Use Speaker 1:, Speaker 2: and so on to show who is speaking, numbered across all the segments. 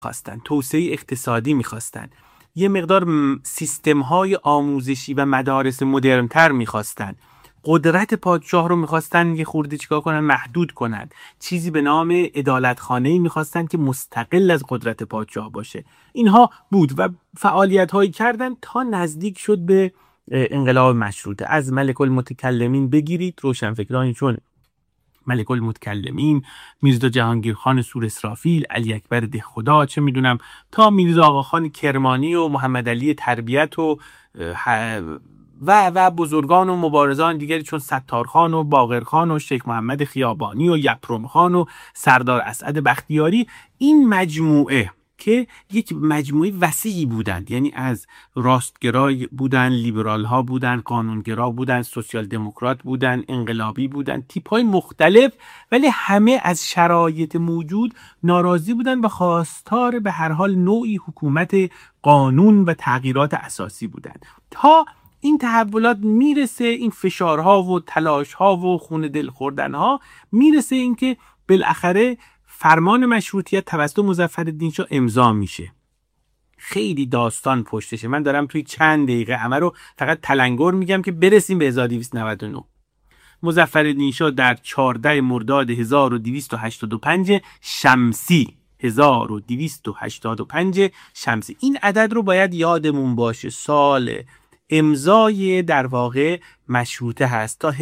Speaker 1: خواستن، توسعه اقتصادی میخواستن، یه مقدار سیستم‌های آموزشی و مدارس مدرن‌تر میخواستن، قدرت پادشاه رو میخواستن یه خورده چیکار کنن، محدود کنن، چیزی به نام عدالتخانه‌ای میخواستن که مستقل از قدرت پادشاه باشه. اینها بود و فعالیت‌هایی کردن تا نزدیک شد به انقلاب مشروطه. از ملک المتکلمین بگیرید، روشنفکرانی چون ملک المتکلمین، میرزا جهانگیرخان سور اسرافیل، علی اکبر دهخدا، چه میدونم، تا میرزا آقاخان کرمانی و محمد علی تربیت و بزرگان و مبارزان دیگری چون ستارخان و باقرخان و شیخ محمد خیابانی و یپرم خان و سردار اسعد بختیاری. این مجموعه که یک مجموعه وسیعی بودند، یعنی از راستگرای بودن، لیبرال ها بودن، قانونگرا بودن، سوسیال دموکرات بودن، انقلابی بودن، تیپ های مختلف، ولی همه از شرایط موجود ناراضی بودن و خواستار به هر حال نوعی حکومت قانون و تغییرات اساسی بودند. تا این تحولات میرسه، این فشارها و تلاشها و خون دل خوردنها میرسه اینکه بالاخره فرمان مشروطیت توسط مظفرالدین شاه امضا میشه. خیلی داستان پشتشه، من دارم توی چند دقیقه همه رو فقط تلنگر میگم که برسیم به 1299. مظفرالدین شاه در 14 مرداد 1285 شمسی، 1285 شمسی، این عدد رو باید یادمون باشه، سال امضای در واقع مشروطه هست. تا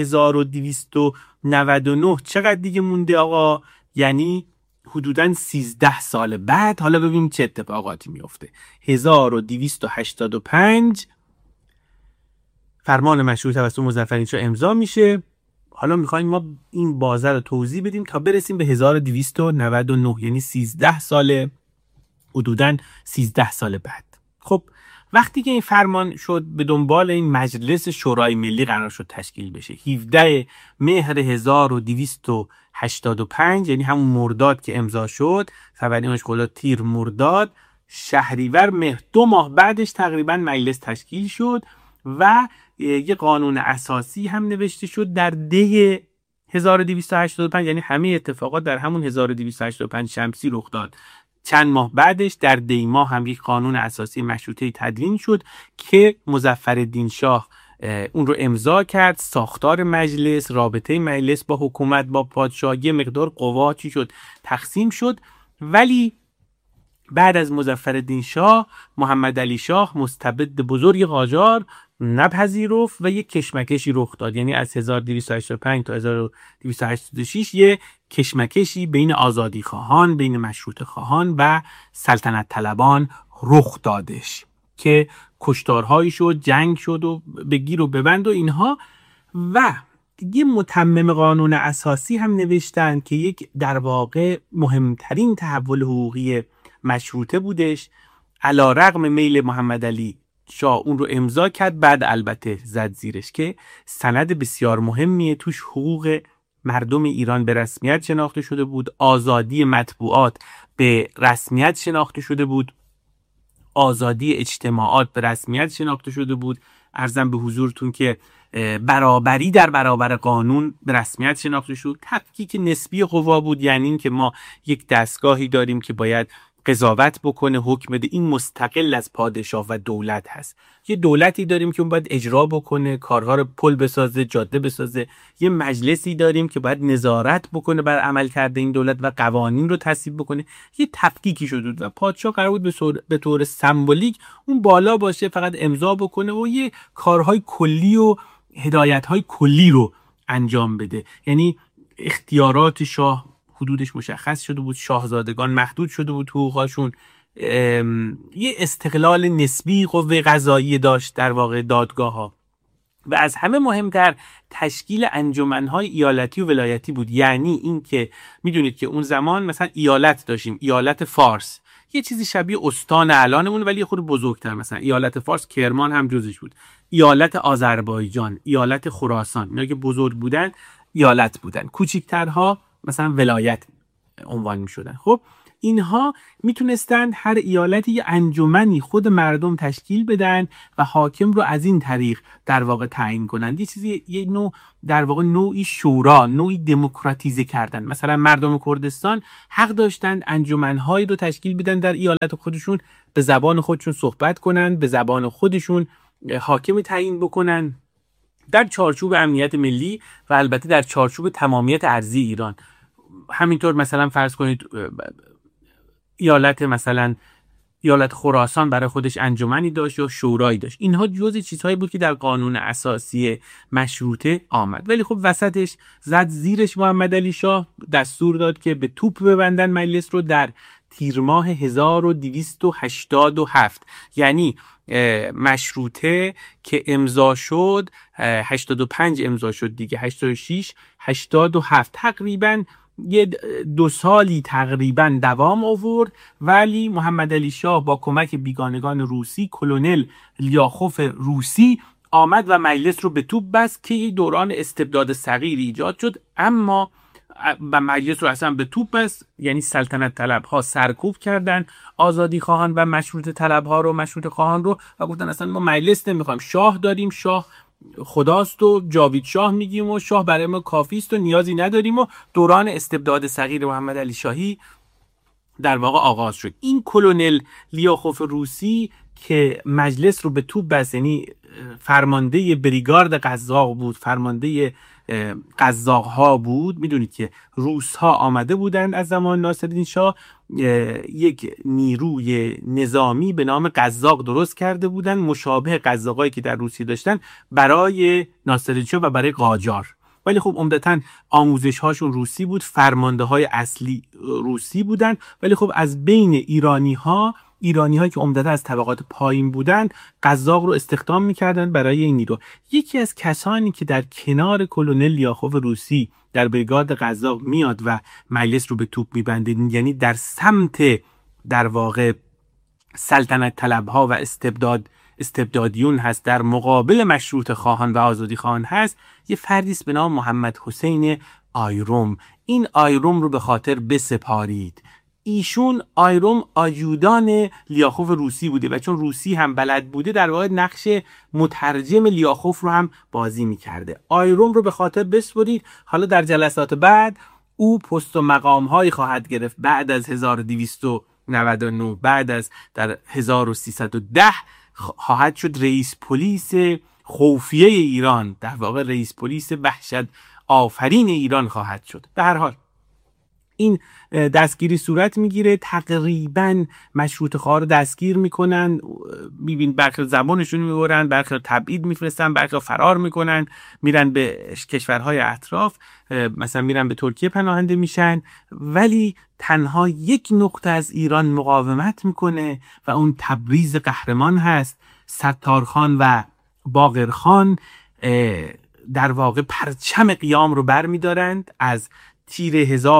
Speaker 1: 1299 چقدر دیگه مونده آقا؟ یعنی حدوداً 13 سال بعد. حالا ببینیم چه اتفاقاتی میفته. 1285 فرمان مشروطه توسط مظفرالدین شاه امضا میشه. حالا میخوایم ما این بازه رو توضیح بدیم تا برسیم به 1299، یعنی 13 سال، حدوداً 13 سال بعد. خب وقتی که این فرمان شد، به دنبال این مجلس شورای ملی قرار شد تشکیل بشه. 17 مهر 1285، یعنی همون مرداد که امضا شد، فروردینش خرداد تیر مرداد شهریور مهر، 2 ماه بعدش تقریبا مجلس تشکیل شد و یه قانون اساسی هم نوشته شد در دی 1285. یعنی همه اتفاقات در همون 1285 شمسی رخ داد. چند ماه بعدش در دی ماه هم یک قانون اساسی مشروطه تدوین شد که مظفرالدین شاه اون رو امضا کرد. ساختار مجلس، رابطه مجلس با حکومت، با پادشاه، یه مقدار قوا چی شد، تقسیم شد. ولی بعد از مظفرالدین شاه، محمد علی شاه مستبد بزرگ قاجار نپذیرفت و یک کشمکشی رخ داد. یعنی از 1285 تا 1286 یه کشمکشی بین آزادی خواهان، بین مشروطه خواهان و سلطنت طلبان رخ دادش که کشتارهایی شد، جنگ شد و بگیر و ببند و اینها. و یه متمم قانون اساسی هم نوشتن که یک در واقع مهمترین تحول حقوقی مشروطه بودش. علیرغم میل محمد علی شاه اون رو امضا کرد، بعد البته زد زیرش که سند بسیار مهمیه، توش حقوق مردم ایران به رسمیت شناخته شده بود، آزادی مطبوعات به رسمیت شناخته شده بود، آزادی اجتماعات به رسمیت شناخته شده بود. عرضم به حضورتون که برابری در برابر قانون به رسمیت شناخته شد. تفکیک نسبی قوا بود، یعنی این که ما یک دستگاهی داریم که باید قضاوت بکنه، حکم بده، این مستقل از پادشاه و دولت هست. یه دولتی داریم که اون باید اجرا بکنه، کارها رو پل بسازه، جاده بسازه. یه مجلسی داریم که باید نظارت بکنه بر عمل کرده این دولت و قوانین رو تصویب بکنه. یه تفکیکی شده و پادشاه قرار بود به طور سمبولیک اون بالا باشه، فقط امضا بکنه و یه کارهای کلی و هدایت‌های کلی رو انجام بده. یعنی اختیارات شاه حدودش مشخص شده بود، شاهزادگان محدود شده بود حقوقاشون، یه استقلال نسبی قوه قضاییه داشت در واقع دادگاه ها. و از همه مهمتر تشکیل انجمن‌های ایالتی و ولایتی بود. یعنی این که میدونید که اون زمان مثلا ایالت داشتیم، ایالت فارس، یه چیزی شبیه استان الانمون ولی خود بزرگتر. مثلا ایالت فارس کرمان هم جزش بود، ایالت آذربایجان، ایالت خراسان، اینا که بزرگ بودن ایالت بودن، کوچیک‌ترها مثلا ولایت عنوان می‌شدن. خب اینها میتونستند هر ایالتی یه انجمنی خود مردم تشکیل بدن و حاکم رو از این طریق در واقع تعیین کنند. یه چیزی، یه نوع در واقع نوعی شورا، نوعی دموکراتیزه کردن. مثلا مردم کردستان حق داشتند انجمن‌هایی رو تشکیل بدن در ایالت خودشون، به زبان خودشون صحبت کنن، به زبان خودشون حاکم تعیین بکنن در چارچوب امنیت ملی و البته در چارچوب تمامیت ارضی ایران. همینطور مثلا فرض کنید ایالت خراسان برای خودش انجمنی داشت یا شورایی داشت. اینها جزء چیزهایی بود که در قانون اساسی مشروطه آمد. ولی خب وسطش زد زیرش محمد علی شاه، دستور داد که به توپ ببندن مجلس رو در تیر ماه 1287. یعنی مشروطه که امضا شد 85 امضا شد دیگه، 86 87 تقریبا یه 2 سالی تقریبا دوام آورد. ولی محمد علی شاه با کمک بیگانگان روسی، کلونل لیاخوف روسی آمد و مجلس رو به توپ بست که یه دوران استبداد صغیری ایجاد شد، اما و مجلس رو اصلا به توپ بست. یعنی سلطنت طلب ها سرکوب کردن آزادی خواهان و مشروط طلب ها رو، مشروط خواهان رو، و گفتن اصلا ما مجلس نمیخوایم، شاه داریم، شاه خداست و جاوید شاه میگیم و شاه برای ما کافی است و نیازی نداریم. و دوران استبداد صغیر محمد علی شاهی در واقع آغاز شد. این کلونل لیاخوف روسی که مجلس رو به توپ بست، یعنی فرمانده بریگارد قزاق بود، فرمانده قزاق ها بود. میدونید که روس ها آمده بودند از زمان ناصرالدین شاه، یک نیروی نظامی به نام قزاق درست کرده بودند، مشابه قزاقایی که در روسیه داشتن برای ناصرالدین شاه و برای قاجار. ولی خب عمدتاً آموزش هاشون روسی بود، فرمانده های اصلی روسی بودن. ولی خب از بین ایرانی هایی که عمدتاً از طبقات پایین بودن، قزاق رو استخدام میکردن برای این نیرو. یکی از کسانی که در کنار کلونل لیاخوف روسی در بریگاد قزاق میاد و مجلس رو به توپ میبنده، یعنی در سمت در واقع سلطنت طلب ها و استبدادیون هست، در مقابل مشروط خواهان و آزادی خواهان هست، یه فردی است به نام محمد حسین آیروم. این آیروم رو به خاطر بسپارید. ایشون آیروم آجودان لیاخوف روسی بوده و چون روسی هم بلد بوده در واقع نقش مترجم لیاخوف رو هم بازی میکرده. آیروم رو به خاطر بسپارید. حالا در جلسات بعد او پست و مقام هایی خواهد گرفت. بعد از 1299 بعد از در 1310 خواهد شد رئیس پلیس خوفیه ایران، در واقع رئیس پلیس وحشت آفرین ایران خواهد شد. به هر حال این دستگیری صورت میگیره، تقریبا مشروط خواه رو دستگیر میکنن، میبین برخی زبانشون میبرن، برخی تبعید میفرستن، برخی فرار میکنن، میرن به کشورهای اطراف، مثلا میرن به ترکیه پناهنده میشن. ولی تنها یک نقطه از ایران مقاومت میکنه و اون تبریز قهرمان هست. ستارخان و باقرخان در واقع پرچم قیام رو برمیدارند. از تیر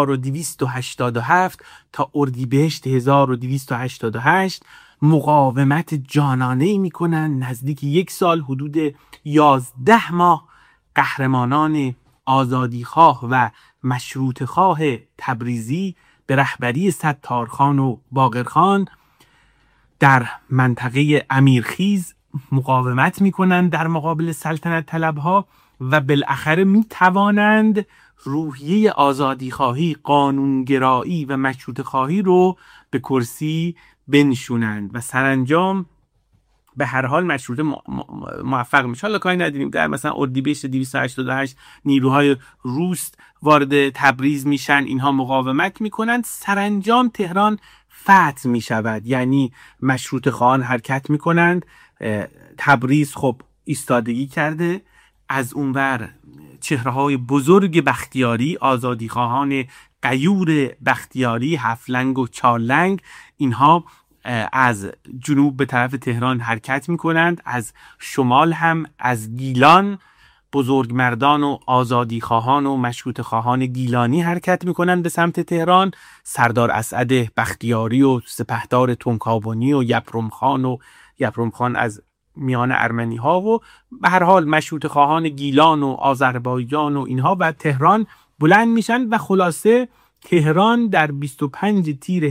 Speaker 1: 1287 تا اردیبهشت 1288 مقاومت جانانه‌ای میکنن. نزدیک 1 سال، حدود 11 ماه قهرمانان آزادیخواه و مشروطه‌خواه تبریزی به رهبری ستارخان و باقرخان در منطقه امیرخیز مقاومت میکنن در مقابل سلطنت طلبها و بالاخره میتوانند روحیه آزادیخواهی، قانونگرایی و مشروطه خواهی رو به کرسی بنشونند و سرانجام به هر حال مشروطه موفق میشه. حالا کاری نداریم، در مثلا اردیبهشت 288 نیروهای روس وارد تبریز میشن، اینها مقاومت میکنند، سرانجام تهران فتح میشود. یعنی مشروطه خواهان حرکت میکنند، تبریز خب ایستادگی کرده، از اونور چهره‌های بزرگ بختیاری، آزادیخواهان غیور بختیاری، هفلنگ و چارلنگ، اینها از جنوب به طرف تهران حرکت میکنند. از شمال هم از گیلان بزرگمردان و آزادیخواهان و مشروطه خواهان گیلانی حرکت میکنند به سمت تهران. سردار اسعد بختیاری و سپهدار تونکابونی و یپرم خان از میان ارمنی ها و به هر حال مشروطه خواهان گیلان و آذربایجان و اینها و تهران بلند میشن و خلاصه تهران در 25 تیر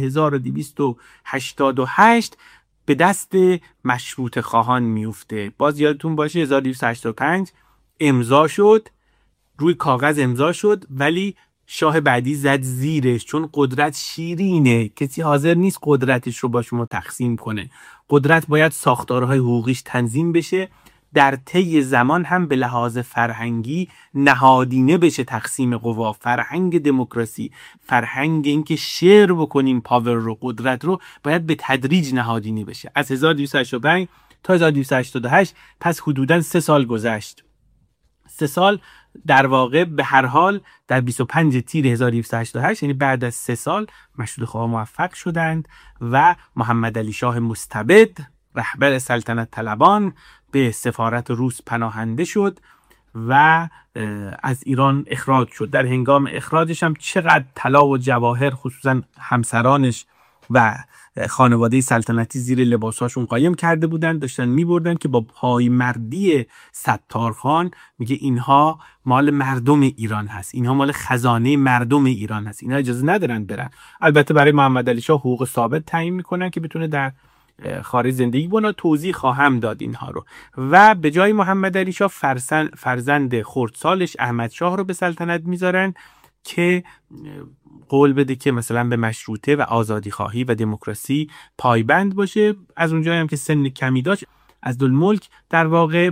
Speaker 1: 1288 به دست مشروطه خواهان میفته. باز یادتون باشه 1285 امضا شد، روی کاغذ امضا شد، ولی شاه بعدی زد زیرش، چون قدرت شیرینه، کسی حاضر نیست قدرتش رو با شما تقسیم کنه. قدرت باید ساختارهای حقوقیش تنظیم بشه، در طی زمان هم به لحاظ فرهنگی نهادینه بشه تقسیم قوا. فرهنگ دموکراسی، فرهنگ اینکه شیر بکنیم پاور رو، قدرت رو، باید به تدریج نهادینه بشه. از 1285 تا 1288 پس حدوداً 3 سال گذشت. 3 سال در واقع به هر حال در 25 تیر 1288 یعنی بعد از 3 سال مشروطه خواها موفق شدند و محمد علی شاه مستبد رهبر سلطنت طلبان به سفارت روس پناهنده شد و از ایران اخراج شد. در هنگام اخراجش هم چقدر طلا و جواهر خصوصا همسرانش و خانواده سلطنتی زیر لباساشون قایم کرده بودن، داشتن میبردن که با پایمردی ستارخان میگه اینها مال مردم ایران هست، اینها مال خزانه مردم ایران هست، اینها اجازه ندارن برن. البته برای محمد علی شاه حقوق ثابت تعیین میکنن که بتونه در خارج زندگی کنه. توضیح خواهم داد اینها رو. و به جای محمد علی شاه فرزند خردسالش احمد شاه رو به سلطنت میذارن که قول بده که مثلا به مشروطه و آزادی خواهی و دموکراسی پایبند باشه. از اونجایی هم که سن کمی داشت، عضدالملک در واقع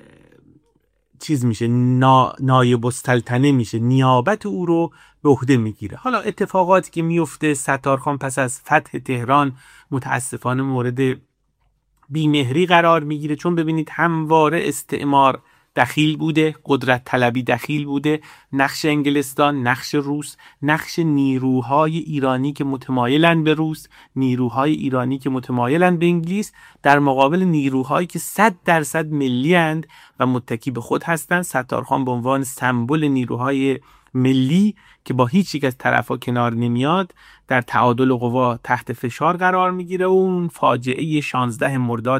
Speaker 1: چیز میشه، نایب السلطنه میشه، نیابت او رو به عهده میگیره. حالا اتفاقاتی که میفته، ستارخان پس از فتح تهران متاسفانه مورد بیمهری قرار میگیره، چون ببینید همواره استعمار دخیل بوده، قدرت طلبی دخیل بوده، نقش انگلستان، نقش روس، نقش نیروهای ایرانی که متمایلن به روس، نیروهای ایرانی که متمایلن به انگلیس، در مقابل نیروهایی که 100% ملی اند و متکی به خود هستند. ستارخان به عنوان سمبل نیروهای ملی که با هیچ یک از طرفا کنار نمیاد، در تعادل قوا تحت فشار قرار میگیره. اون فاجعه 16 مرداد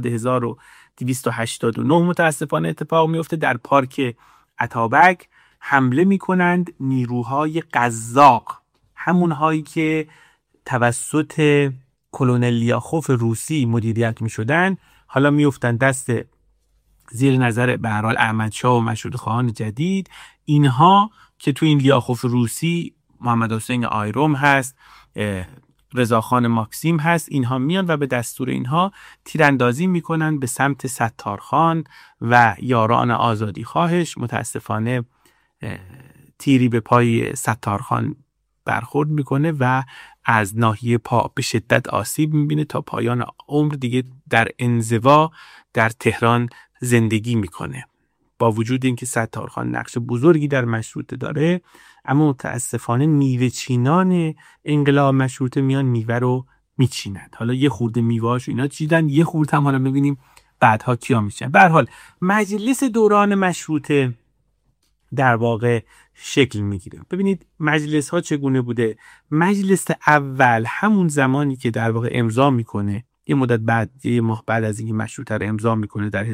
Speaker 1: 1289 متاسفانه اتفاق میفته. در پارک اتابک حمله میکنند نیروهای قزاق، همون هایی که توسط کلونل لیاخوف روسی مدیریت میشدن، حالا میفتن دست زیر نظر به هر حال احمد شاه و مشروطه خواهان جدید. اینها که تو این لیاخوف روسی محمد حسین آیروم هست، رضاخان ماکسیم هست، اینها میان و به دستور اینها تیراندازی میکنن به سمت ستارخان و یاران آزادی خواهش. متاسفانه تیری به پای ستارخان برخورد میکنه و از ناحیه پا به شدت آسیب میبینه. تا پایان عمر دیگه در انزوا در تهران زندگی میکنه. با وجود اینکه ستارخان نقش بزرگی در مشروطه داره، اما متاسفانه میوه چینان انقلاب مشروطه میان میوه رو میچینند. حالا یه خورده میوه‌اشو اینا چیدن، یه خورده هم حالا ببینیم بعدها کیا میشن. به هر حال مجلس دوران مشروطه در واقع شکل میگیره. ببینید مجلس ها چگونه بوده. مجلس اول همون زمانی که در واقع امضا میکنه، یه مدت بعد، یه ماه بعد از اینکه مشروطه رو امضا میکنه در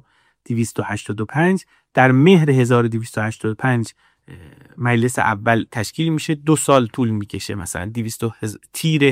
Speaker 1: 1285، در مهر 1285 مجلس اول تشکیل میشه. 2 سال طول میکشه. مثلا تیر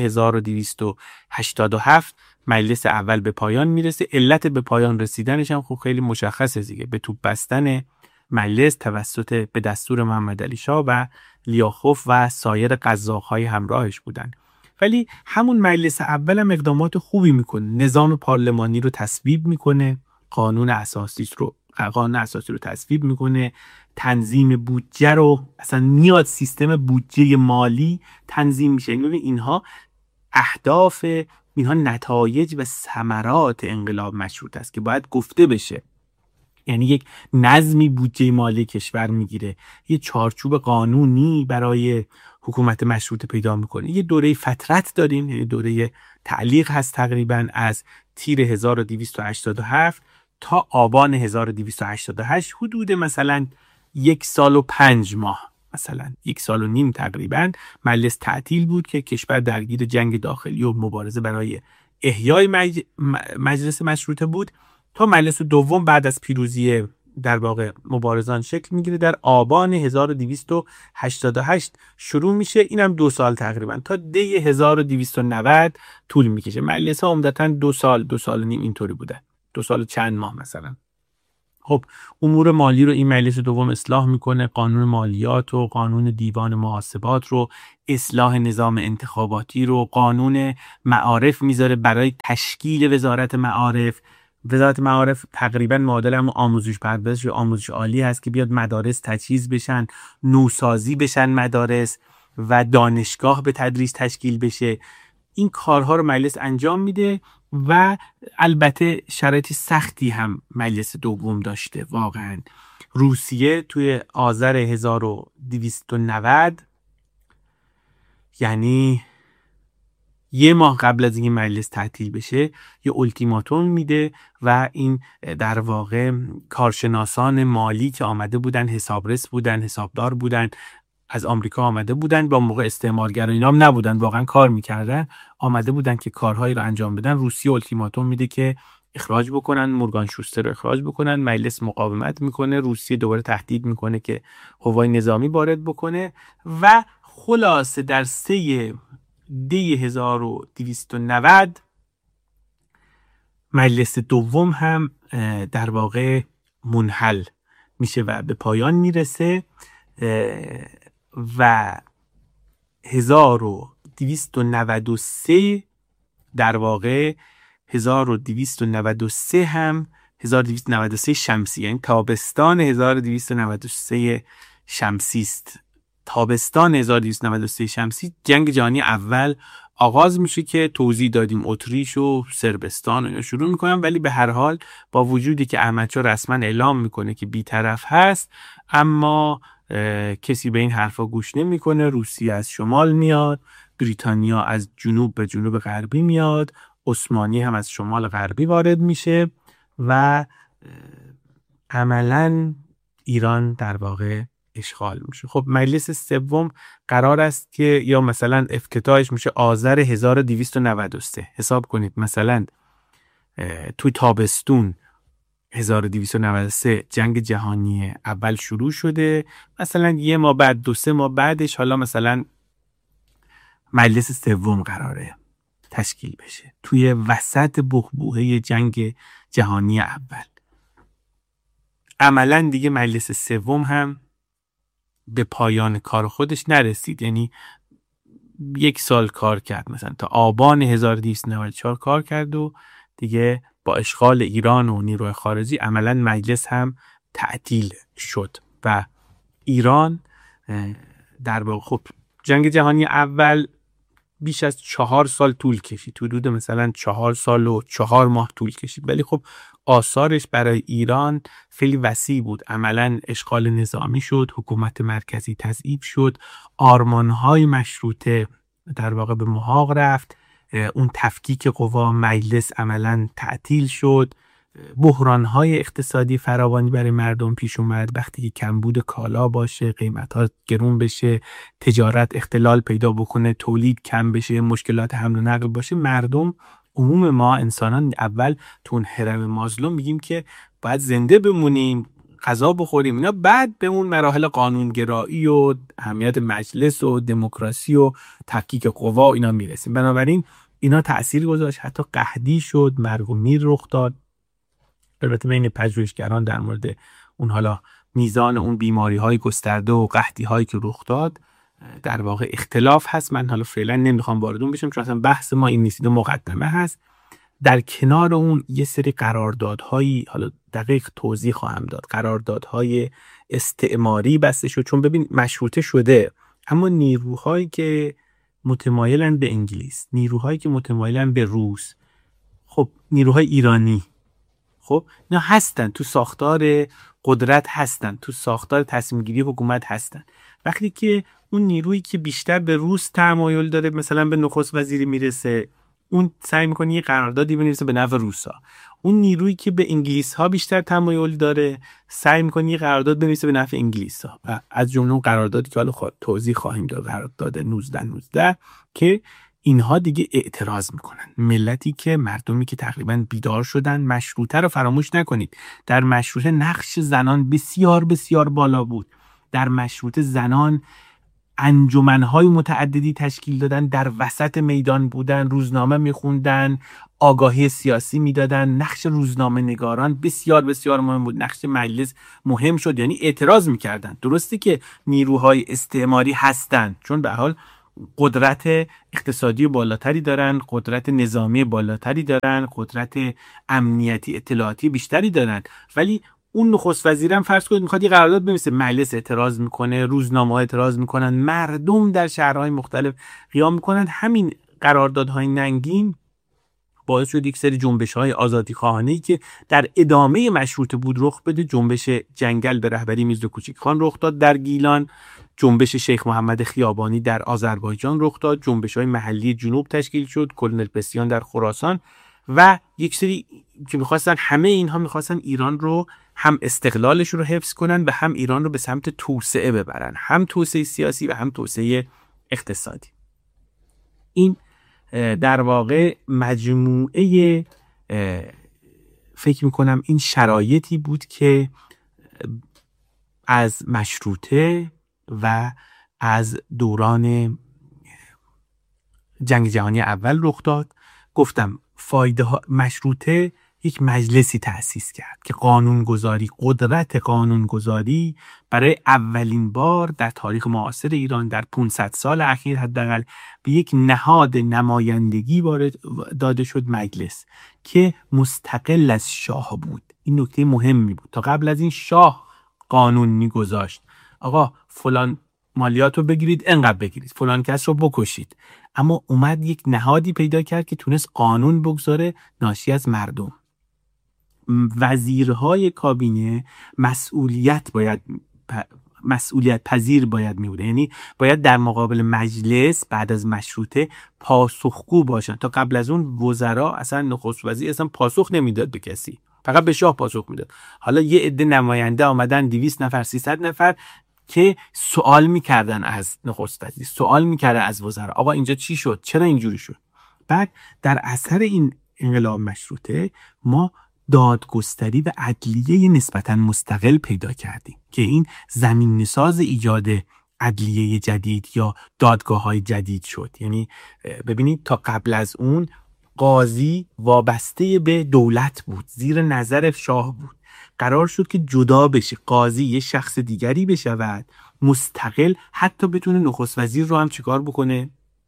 Speaker 1: 1287 مجلس اول به پایان میرسه. علت به پایان رسیدنش هم خب خیلی مشخصه دیگه، به توپ بستن مجلس توسط به دستور محمد علی شاه و لیاخوف و سایر قزاق‌های همراهش بودن. ولی همون مجلس اول هم اقدامات خوبی میکنه. نظام پارلمانی رو تصویب میکنه، قانون اساسی رو تصویب میکنه، تنظیم بودجه رو اصلا میاد، سیستم بودجه مالی تنظیم میشه. اینها اهداف، اینها نتایج و ثمرات انقلاب مشروطه است که باید گفته بشه. یعنی یک نظمی بودجه مالی کشور میگیره، یه چارچوب قانونی برای حکومت مشروطه پیدا میکنه. یه دوره فترت داریم، یه دوره تعلیق هست تقریبا از تیر 1287 تا آبان 1288، حدود مثلا 1 سال و 5 ماه، مثلا 1 سال و نیم تقریبا مجلس تعطیل بود که کشور درگیر جنگ داخلی و مبارزه برای احیای مجلس مشروطه بود، تا مجلس دوم بعد از پیروزی در واقع مبارزان شکل میگیره. در آبان 1288 شروع میشه. اینم 2 سال تقریبا تا دی 1290 طول میکشه. مجلس ها عمدتاً 2 سال 2 سال و نیم اینطوری بوده، 2 سال و چند ماه مثلا. خب امور مالی رو این مجلس دوم اصلاح میکنه، قانون مالیات و قانون دیوان محاسبات رو، اصلاح نظام انتخاباتی رو، قانون معارف میذاره برای تشکیل وزارت معارف. وزارت معارف تقریبا معادل هم آموزش پرورش و آموزش عالی هست که بیاد مدارس تجهیز بشن، نوسازی بشن مدارس و دانشگاه به تدریج تشکیل بشه. این کارها رو مجلس انجام میده و البته شرایط سختی هم مجلس دوم داشته. واقعا روسیه توی آذر 1290 یعنی 1 ماه قبل از اینکه مجلس تعطیل بشه یه التیماتوم میده و این در واقع کارشناسان مالی که آمده بودن، حسابرس بودن، حسابدار بودن، از آمریکا آمده بودن، با موقع استعمارگرا اینا هم نبودن، واقعا کار میکردن، آمده بودن که کارهایی رو انجام بدن. روسیه التیماتوم میده که اخراج بکنن، مورگان شوستر رو اخراج بکنن. مجلس مقاومت میکنه، روسیه دوباره تهدید میکنه که قوای نظامی وارد بکنه و خلاصه در 3 دی 1290 مجلس دوم هم در واقع منحل میشه و به پایان میرسه و 1293 در واقع 1293 هم 1293 شمسی، یعنی تابستان 1293 شمسی است. تابستان 1293 شمسی جنگ جهانی اول آغاز میشه که توضیح دادیم. اتریش و صربستان اینا شروع میکنن، ولی به هر حال با وجودی که احمدشاه رسما اعلام میکنه که بی‌طرف هست، اما کسی به این حرفا گوش نمیکنه. روسیه از شمال میاد، بریتانیا از جنوب به جنوب غربی میاد، عثمانی هم از شمال غربی وارد میشه و عملاً ایران در واقع اشغال میشه. خب مجلس سوم قرار است که یا مثلا افتتاحش میشه آذر 1293. حساب کنید مثلا توی تابستون 1293 جنگ جهانی اول شروع شده، مثلا 1 ماه بعد 2-3 ماه بعدش حالا مثلا مجلس سوم قراره تشکیل بشه توی وسط بحبوحه جنگ جهانی اول. عملا دیگه مجلس سوم هم به پایان کار خودش نرسید، یعنی 1 سال کار کرد، مثلا تا آبان 1294 کار کرد و دیگه با اشغال ایران و نیروی خارجی عملا مجلس هم تعطیل شد و ایران در واقع خب جنگ جهانی اول بیش از 4 سال طول کشید، حدود مثلا 4 سال و 4 ماه طول کشید، ولی خب آثارش برای ایران خیلی وسیع بود. عملا اشغال نظامی شد، حکومت مرکزی تضعیف شد، آرمان‌های مشروطه در واقع به محاق رفت، اون تفکیک قوا مجلس عملا تعطیل شد، بحران‌های اقتصادی فراوانی برای مردم پیش اومد. وقتی که کمبود کالا باشه، قیمت‌ها گرون بشه، تجارت اختلال پیدا بکنه، تولید کم بشه، مشکلات حمل و نقل باشه، مردم عموم ما انسانان اول تو اون هرم مازلو میگیم که باید زنده بمونیم، غذا بخوریم اینا، بعد به اون مراحل قانونگرایی و اهمیت مجلس و دموکراسی و تفکیک قوا اینا میرسیم. بنابراین اینا تأثیر گذاشت، حتی قحطی شد، مرگ و میر رخ داد. البته بین پژوهشگران در مورد اون حالا میزان اون بیماری‌های گسترده و قحطی‌هایی که رخ داد در واقع اختلاف هست. من حالا فعلا نمیخوام وارد اون بشم چون اصلا بحث ما این نیست، مقدمه هست. در کنار اون یه سری قراردادهایی حالا دقیق توضیح خواهم داد، قراردادهای استعماری بسته شد. چون ببین مشروطه شده، اما نیروهایی که متمایلن به انگلیس، نیروهایی که متمایلن به روس، خب نیروهای ایرانی، خب اینا هستن تو ساختار قدرت، هستن تو ساختار تصمیم گیری حکومت هستن. وقتی که اون نیرویی که بیشتر به روس تمایل داره مثلا به نخست وزیری میرسه، اون سعی میکنه یه قراردادی بنویسه به نفع روسا. اون نیرویی که به انگلیس ها بیشتر تمایل داره سعی میکنه یه قرارداد بنویسه به نفع انگلیس ها. و از جمله اون قراردادی که حالا توضیح خواهیم داد، قرارداد 19 که اینها دیگه اعتراض میکنن. ملتی که مردمی که تقریبا بیدار شدن. مشروطه رو فراموش نکنید، در مشروطه نقش زنان بسیار بسیار بالا بود. در مشروطه زنان انجمن‌های متعددی تشکیل دادن، در وسط میدان بودن، روزنامه میخوندن، آگاهی سیاسی میدادن. نقش روزنامه نگاران بسیار بسیار مهم بود. نقش مجلس مهم شد، یعنی اعتراض میکردن. درسته که نیروهای استعماری هستن، چون به حال قدرت اقتصادی بالاتری دارن، قدرت نظامی بالاتری دارن، قدرت امنیتی اطلاعاتی بیشتری دارن، ولی اون نخست وزیرم فرض کنید میخواد یه قرارداد بنویسه، مجلس اعتراض میکنه، روزنامه‌ها اعتراض میکنن، مردم در شهرهای مختلف قیام میکنن. همین قراردادهای ننگین باعث شد یک سری جنبش‌های آزادیخواهانه‌ای که در ادامه مشروطه بود رخ بده. جنبش جنگل به رهبری میرزا کوچکخان رخ داد در گیلان، جنبش شیخ محمد خیابانی در آذربایجان رخ داد، جنبش‌های محلی جنوب تشکیل شد، کلونل پسیان در خراسان و یک سری که می‌خواستن، همه اینها می‌خواستن ایران رو هم استقلالش رو حفظ کنن و هم ایران رو به سمت توسعه ببرن، هم توسعه سیاسی و هم توسعه اقتصادی. این در واقع مجموعه فکر میکنم این شرایطی بود که از مشروطه و از دوران جنگ جهانی اول رخ داد. گفتم فایده ها، مشروطه یک مجلسی تأسیس کرد که قانونگذاری، قدرت قانونگذاری برای اولین بار در تاریخ معاصر ایران در 500 سال اخیر حداقل به یک نهاد نمایندگی داده شد، مجلس که مستقل از شاه بود. این نکته مهمی بود. تا قبل از این شاه قانون میگذاشت، آقا فلان مالیات رو بگیرید، انقدر بگیرید، فلان کس رو بکشید. اما اومد یک نهادی پیدا کرد که تونست قانون بگذاره ناشی از مردم. وزیرهای کابینه مسئولیت پذیر باید می بوده، یعنی باید در مقابل مجلس بعد از مشروطه پاسخگو باشن. تا قبل از اون وزرا اصلا نخست وزیر اصلا پاسخ نمیداد به کسی، فقط به شاه پاسخ میداد. حالا یه عده نماینده آمدن، 200 نفر 300 نفر که سوال میکردن از نخست وزیر، سوال میکردن از وزرا، آقا اینجا چی شد، چرا اینجوری شد. بعد در اثر این انقلاب مشروطه ما دادگستری و عدلیه نسبتاً مستقل پیدا کردیم که این زمین ساز ایجاد عدلیه جدید یا دادگاه‌های جدید شد. یعنی ببینید تا قبل از اون قاضی وابسته به دولت بود، زیر نظر شاه بود. قرار شد که جدا بشه، قاضی یه شخص دیگری بشود، مستقل، حتی بتونه نخست وزیر رو هم چیکار بکنه،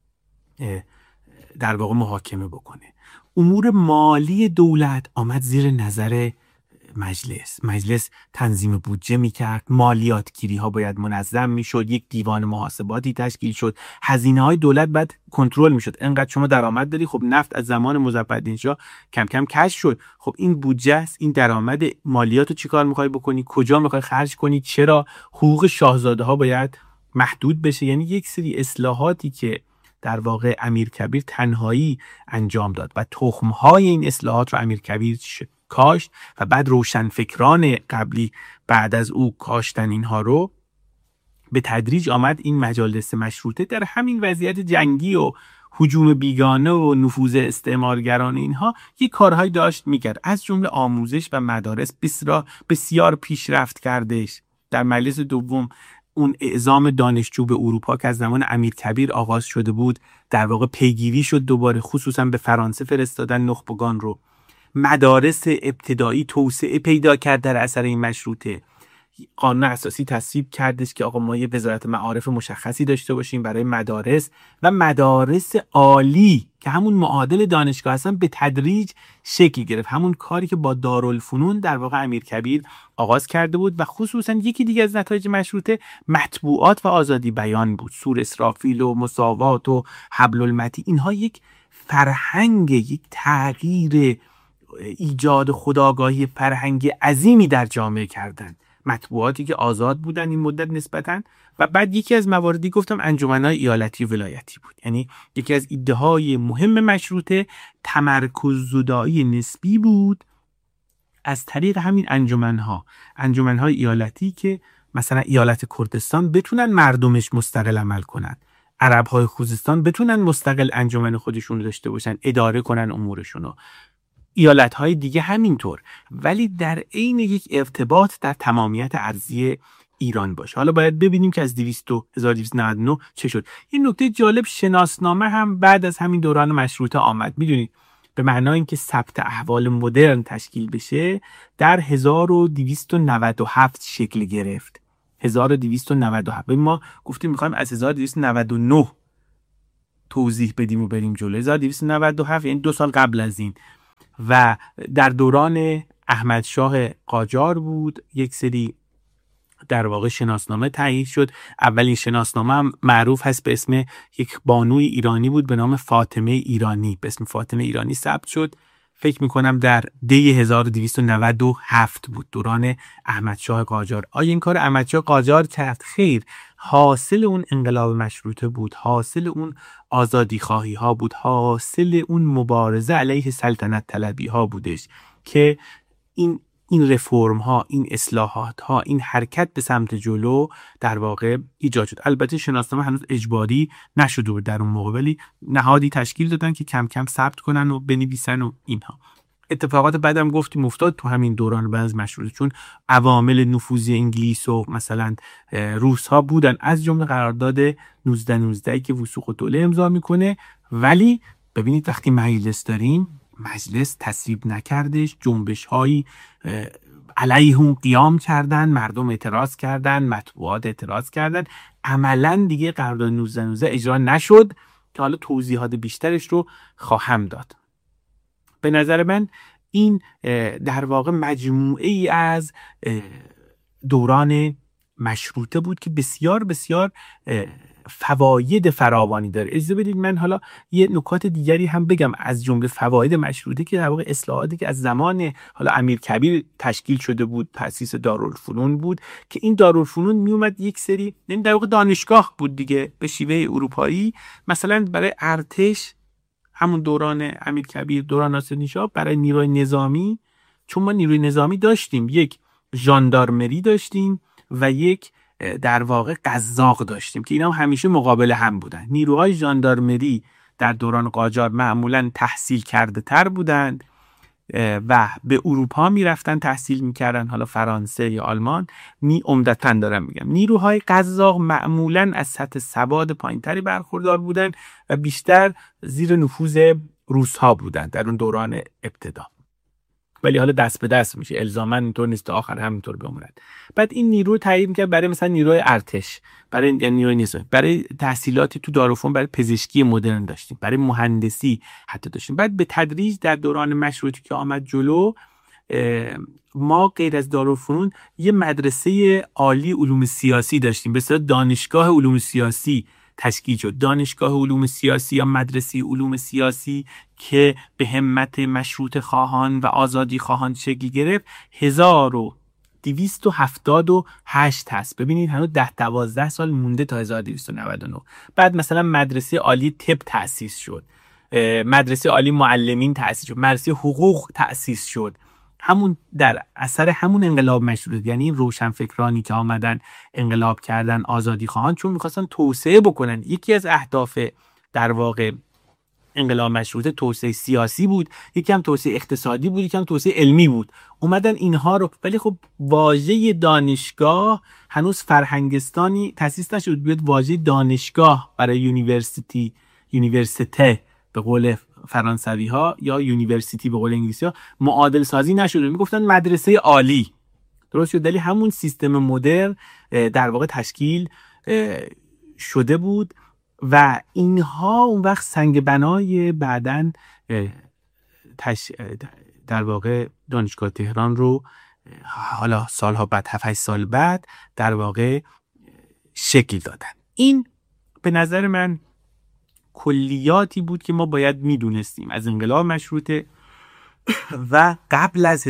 Speaker 1: در واقع محاکمه بکنه. امور مالی دولت آمد زیر نظر مجلس تنظیم بودجه میکرد، مالیات گیری ها باید منظم میشد، یک دیوان محاسباتی تشکیل شد، هزینه های دولت بعد کنترل میشد. انقدر شما درآمد داری، خب نفت از زمان مظفرالدین شاه کم کم کشف شد، خب این بودجه است، این درآمد، مالیات رو چیکار میخوای بکنی، کجا میخوای خرج کنی، چرا حقوق شاهزاده ها باید محدود بشه. یعنی یک سری اصلاحاتی که در واقع امیرکبیر تنهایی انجام داد و تخم‌های این اصلاحات رو امیرکبیر کاشت و بعد روشنفکران قبلی بعد از او کاشتن اینها رو. به تدریج آمد این مجالس مشروطه در همین وضعیت جنگی و هجوم بیگانه و نفوذ استعمارگران اینها یک کارهایی داشت میکرد، از جمله آموزش و مدارس بسیار پیشرفت کردش. در مجلس دوم اون اعزام دانشجو به اروپا که از زمان امیرکبیر آغاز شده بود در واقع پیگیری شد دوباره، خصوصا به فرانسه فرستادن نخبگان رو. مدارس ابتدایی توسعه پیدا کرد در اثر این مشروطه. قانون اساسی تصویب کردش که آقا ما یه وزارت معارف مشخصی داشته باشیم برای مدارس و مدارس عالی که همون معادل دانشگاه هستن به تدریج شکل گرفت. همون کاری که با دارالفنون در واقع امیرکبیر آغاز کرده بود. و خصوصا یکی دیگه از نتایج مشروطه مطبوعات و آزادی بیان بود. سور اسرافیل و مساوات و حبل المتی، اینها یک فرهنگ، یک تغییر، ایجاد خودآگاهی فرهنگی عظیمی در جامعه کردن. مطبوعاتی که آزاد بودن این مدت نسبتاً. و بعد یکی از مواردی گفتم انجمن‌های ایالتی و ولایتی بود. یعنی یکی از ایده‌های مهم مشروطه تمرکز زدایی نسبی بود از طریق همین انجمن‌های ایالتی که مثلا ایالت کردستان بتونن مردمش مستقل عمل کنن، عرب‌های خوزستان بتونن مستقل انجمن خودشون رو داشته باشن، اداره کنن امورشون رو. ایالت‌های دیگه همینطور، ولی در عین یک ارتباط در تمامیت ارضی ایران باشه. حالا باید ببینیم که از 1299 چه شد. این نکته جالب، شناسنامه هم بعد از همین دوران مشروطه آمد. میدونید به معنای اینکه ثبت احوال مدرن تشکیل بشه در 1297 شکل گرفت. 1297. ما گفتیم میخوایم از 1299 توضیح بدیم و بریم جلو. 1297 یعنی 2 سال قبل از این و در دوران احمد شاه قاجار بود. یک سری در واقع شناسنامه تایید شد. اولین شناسنامه هم معروف هست به اسم یک بانوی ایرانی بود به نام فاطمه ایرانی، به اسم فاطمه ایرانی ثبت شد. فکر میکنم در دی 1297 بود، دوران احمد شاه قاجار. آیا این کار احمد شاه قاجار کرد؟ خیر، حاصل اون انقلاب مشروطه بود، حاصل اون آزادی خواهی ها بود، حاصل اون مبارزه علیه سلطنت طلبی ها بودش که این رفرم ها، این اصلاحات ها، این حرکت به سمت جلو در واقع ایجاد شد. البته شناسنامه هنوز اجباری نشده بود در اون موقع، ولی نهادی تشکیل دادن که کم کم ثبت کنن و بنویسن و اینها. اتفاقات بعدم گفتیم افتاد تو همین دوران بعد از مشروطه، چون عوامل نفوذی انگلیس و مثلا روس ها بودن، از جمله قرارداد 1919 که وثوق الدوله امضا میکنه. ولی ببینید وقتی مجلس داریم، مجلس تصویب نکردش، جنبش هایی علیه اون قیام کردن، مردم اعتراض کردن، مطبوعات اعتراض کردن، عملا دیگه قرارداد 1919 اجرا نشد که حالا توضیحات بیشترش رو خواهم داد. به نظر من این در واقع مجموعه ای از دوران مشروطه بود که بسیار بسیار فواید فراوانی داره. اجازه بدید من حالا یه نکات دیگری هم بگم از جمله فواید مشروطه که در واقع اصلاحاتی که از زمان حالا امیرکبیر تشکیل شده بود، تأسیس دارالفنون بود که این دارالفنون می اومد یک سری، یعنی در واقع دانشگاه بود دیگه به شیوه اروپایی. مثلا برای ارتش همون دوران امیرکبیر، دوران ناصرالدین، برای نیروی نظامی، چون ما نیروی نظامی داشتیم، یک ژاندارمری داشتیم و یک در واقع قزاق داشتیم که اینا هم همیشه مقابل هم بودن. نیروهای ژاندارمری در دوران قاجار معمولاً تحصیل کرده تر بودند و به اروپا میرفتن تحصیل میکردن، حالا فرانسه یا آلمان. عمدتاً دارم میگم نیروهای قزاق معمولاً از سطح سواد پایینتری برخوردار بودن و بیشتر زیر نفوذ روس ها بودن در اون دوران ابتدا. ولی حالا دست به دست میشه، الزاما اینطور نیست تا آخر همینطور بموند. بعد این نیرو تعیین می‌کرد برای مثلا نیروی ارتش، برای یعنی نیروی نظامی، برای تحصیلاتی تو دارالفنون، برای پزشکی مدرن داشتیم، برای مهندسی حتی داشتیم. بعد به تدریج در دوران مشروطه که آمد جلو، ما غیر از دارالفنون یه مدرسه عالی علوم سیاسی داشتیم، به اصطلاح دانشگاه علوم سیاسی تشکیل شد. دانشگاه علوم سیاسی یا مدرسه علوم سیاسی که به همت مشروط خواهان و آزادی خواهان شکل گرفت 1278 هست. ببینید هنوز 10-12 سال مونده تا 1299. بعد مثلا مدرسه عالی طب تأسیس شد، مدرسه عالی معلمین تأسیس شد، مدرسه حقوق تأسیس شد، همون در اثر همون انقلاب مشروطه. یعنی این روشنفکرانی که آمدن انقلاب کردن، آزادی خواهان، چون می‌خواستن توسعه بکنن. یکی از اهداف در واقع انقلاب مشروطه توسعه سیاسی بود، یکی هم توسعه اقتصادی بود، یکی هم توسعه علمی بود. اومدن اینها رو، ولی خب واژه دانشگاه هنوز فرهنگستانی تأسیس نشد بیاد واژه دانشگاه برای یونیورسیته به قول فرانسوی ها یا یونیورسیتی به قول انگلیسی ها معادل سازی نشده، میگفتن مدرسه عالی. درست شد، ولی همون سیستم مدرن در واقع تشکیل شده بود و اینها اون وقت سنگ بنای بعدن در واقع دانشگاه تهران رو حالا سالها بعد 7-8 سال بعد در واقع شکل دادن. این به نظر من کلیاتی بود که ما باید میدونستیم از انقلاب مشروطه و قبل از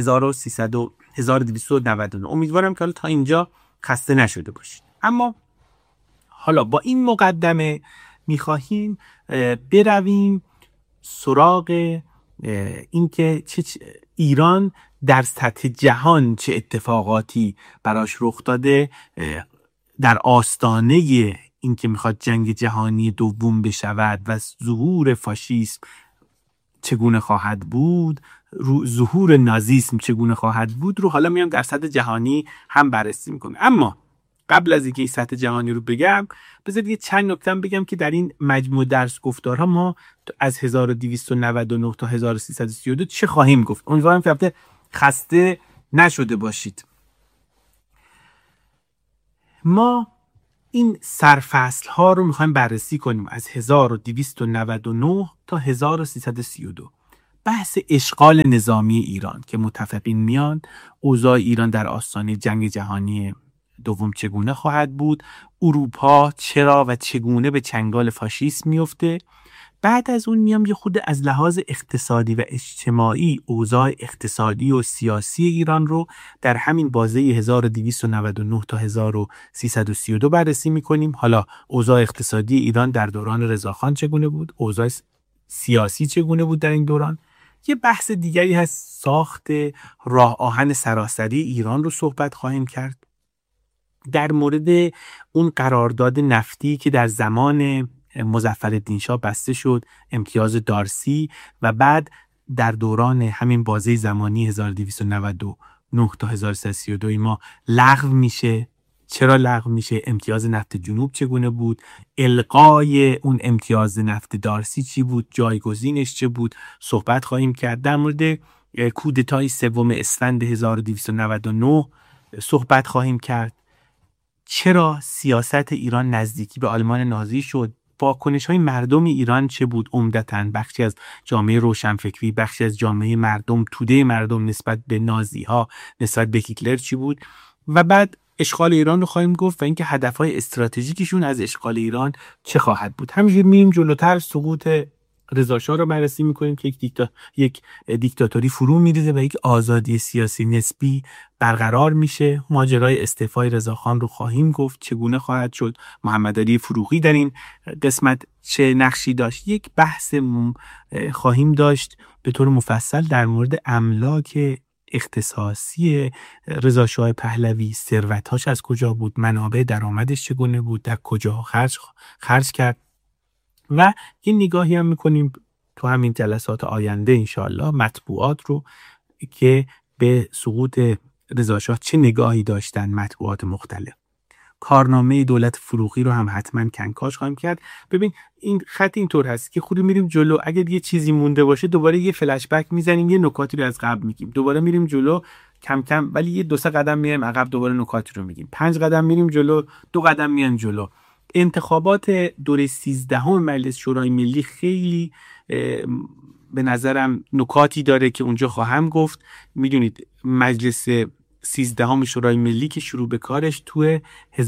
Speaker 1: 1299. امیدوارم که حالا تا اینجا خسته نشده باشید. اما حالا با این مقدمه میخواهیم برویم سراغ اینکه ایران در سطح جهان چه اتفاقاتی براش رخ داده در آستانه اینکه میخواد جنگ جهانی دوم بشود و ظهور فاشیسم چگونه خواهد بود، ظهور نازیسم چگونه خواهد بود رو حالا میام در سطح جهانی هم بررسی میکنم. اما قبل از اینکه این سطح جهانی رو بگم، بذارید یه چند نکته بگم که در این مجموع درس گفتارها ما از 1299 تا 1332 چه خواهیم گفت. امیدوارم که البته خسته نشده باشید. ما این سرفصل ها رو میخوایم بررسی کنیم از 1299 تا 1332. بحث اشغال نظامی ایران که متفقین میان اوضاع ایران در آستانه جنگ جهانی دوم چگونه خواهد بود، اروپا چرا و چگونه به چنگال فاشیسم میفته. بعد از اون میام یه خود از لحاظ اقتصادی و اجتماعی اوضاع اقتصادی و سیاسی ایران رو در همین بازه 1299 تا 1332 بررسی میکنیم. حالا اوضاع اقتصادی ایران در دوران رضاخان چگونه بود، اوضاع سیاسی چگونه بود در این دوران. یه بحث دیگری هست، ساخت راه آهن سراسری ایران رو صحبت خواهیم کرد. در مورد اون قرارداد نفتی که در زمان مظفرالدین شاه بسته شد، امتیاز دارسی، و بعد در دوران همین بازه زمانی 1299 تا 1332 ما لغو میشه. چرا لغو میشه؟ امتیاز نفت جنوب چگونه بود، الغای اون امتیاز نفت دارسی چی بود، جایگزینش چه بود، صحبت خواهیم کرد. در مورد کودتای 3 اسفند 1299 صحبت خواهیم کرد. چرا سیاست ایران نزدیکی به آلمان نازی شد، واکنش‌های مردم ایران چه بود؟ عمدتاً بخشی از جامعه روشنفکری، بخشی از جامعه مردم، توده مردم نسبت به نازی‌ها، نسبت به هیتلر چی بود؟ و بعد اشغال ایران رو خواهیم گفت و اینکه هدف‌های استراتژیکشون از اشغال ایران چه خواهد بود. همینجوری میریم جلوتر، سقوط رضا شاه رو بررسی می‌کنیم که یک دیکتاتوری فرو میریزه و یک آزادی سیاسی نسبی برقرار میشه. ماجرای استعفای رضاخان رو خواهیم گفت چگونه خواهد شد. محمدعلی فروغی در این قسمت چه نقشی داشت. یک بحث خواهیم داشت به طور مفصل در مورد املاک اختصاصی رضا شاه پهلوی، ثروتاش از کجا بود، منابع درآمدش چگونه بود، در کجا خرج کرد. و یه نگاهی هم میکنیم تو همین جلسات آینده انشاءالله مطبوعات رو که به سقوط رضا شاه چه نگاهی داشتن مطبوعات مختلف. کارنامه دولت فروغی رو هم حتما کنکاش خواهیم کرد. ببین این خط اینطور هست که خودی میریم جلو، اگر یه چیزی مونده باشه دوباره یه فلش بک میزنیم، یه نکاتی رو از قبل میگیم، دوباره میریم جلو کم کم، ولی یه 2-3 قدم میایم عقب دوباره نکاتی رو میگیم، 5 قدم میریم جلو 2 قدم میایم جلو. انتخابات دوره 13 مجلس شورای ملی خیلی به نظرم نکاتی داره که اونجا خواهم گفت. میدونید مجلس 13 شورای ملی که شروع به کارش تو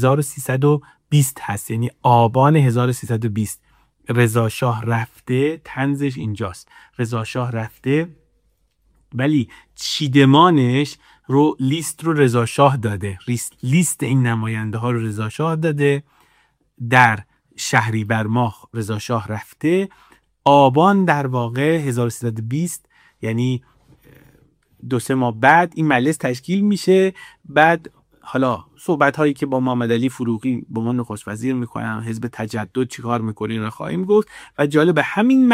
Speaker 1: 1320 هست، یعنی آبان 1320. رضا شاه رفته، طنزش اینجاست، رضا شاه رفته ولی چیدمانش رو لیست رو رضا شاه داده، لیست این نماینده ها رو رضا شاه داده. در شهریور ماه رضا شاه رفته، آبان در واقع 1320 یعنی 2-3 ماه بعد این مجلس تشکیل میشه. بعد حالا صحبت هایی که با محمدعلی فروغی به عنوان نخست وزیر میکنن، حزب تجدد چیکار میکنه رو خواهیم گفت. و جالب همین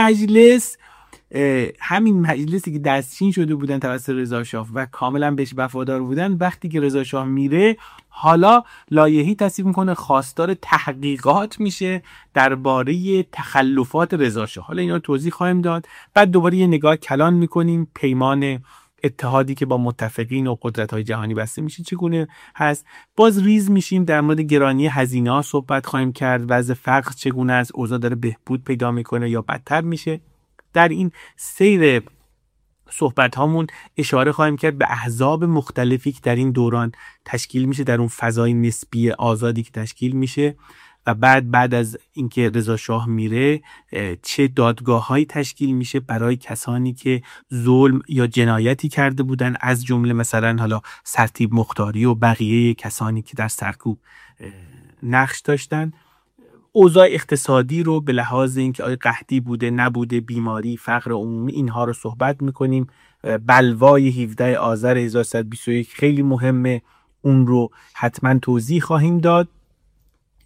Speaker 1: مجلسی که دستچین شده بودن توسط رضا شاه و کاملا بهش وفادار بودن، وقتی که رضا شاه میره حالا لایحه‌ای تصویب میکنه، خواستار تحقیقات میشه درباره تخلفات رضا شاه. حالا اینا رو توضیح خواهیم داد. بعد دوباره یه نگاه کلان میکنیم پیمان اتحادی که با متفقین و قدرت‌های جهانی بسته میشه چگونه هست. باز ریز میشیم در مورد گرانی هزینه‌ها صحبت خواهیم کرد، وضع فقر چگونه است، اوضاع داره بهبود پیدا میکنه یا بدتر میشه. در این سیر صحبت هامون اشاره خواهیم کرد به احزاب مختلفی که در این دوران تشکیل میشه، در اون فضای نسبی آزادی که تشکیل میشه. و بعد از اینکه رضا شاه میره چه دادگاه‌هایی تشکیل میشه برای کسانی که ظلم یا جنایتی کرده بودن، از جمله مثلا حالا سرتیپ مختاری و بقیه کسانی که در سرکوب نقش داشتن. اوضاع اقتصادی رو به لحاظ اینکه آیا قحطی بوده نبوده، بیماری، فقر عمومی، اینها رو صحبت میکنیم. بلوای 17 آذر 1321 خیلی مهمه، اون رو حتما توضیح خواهیم داد.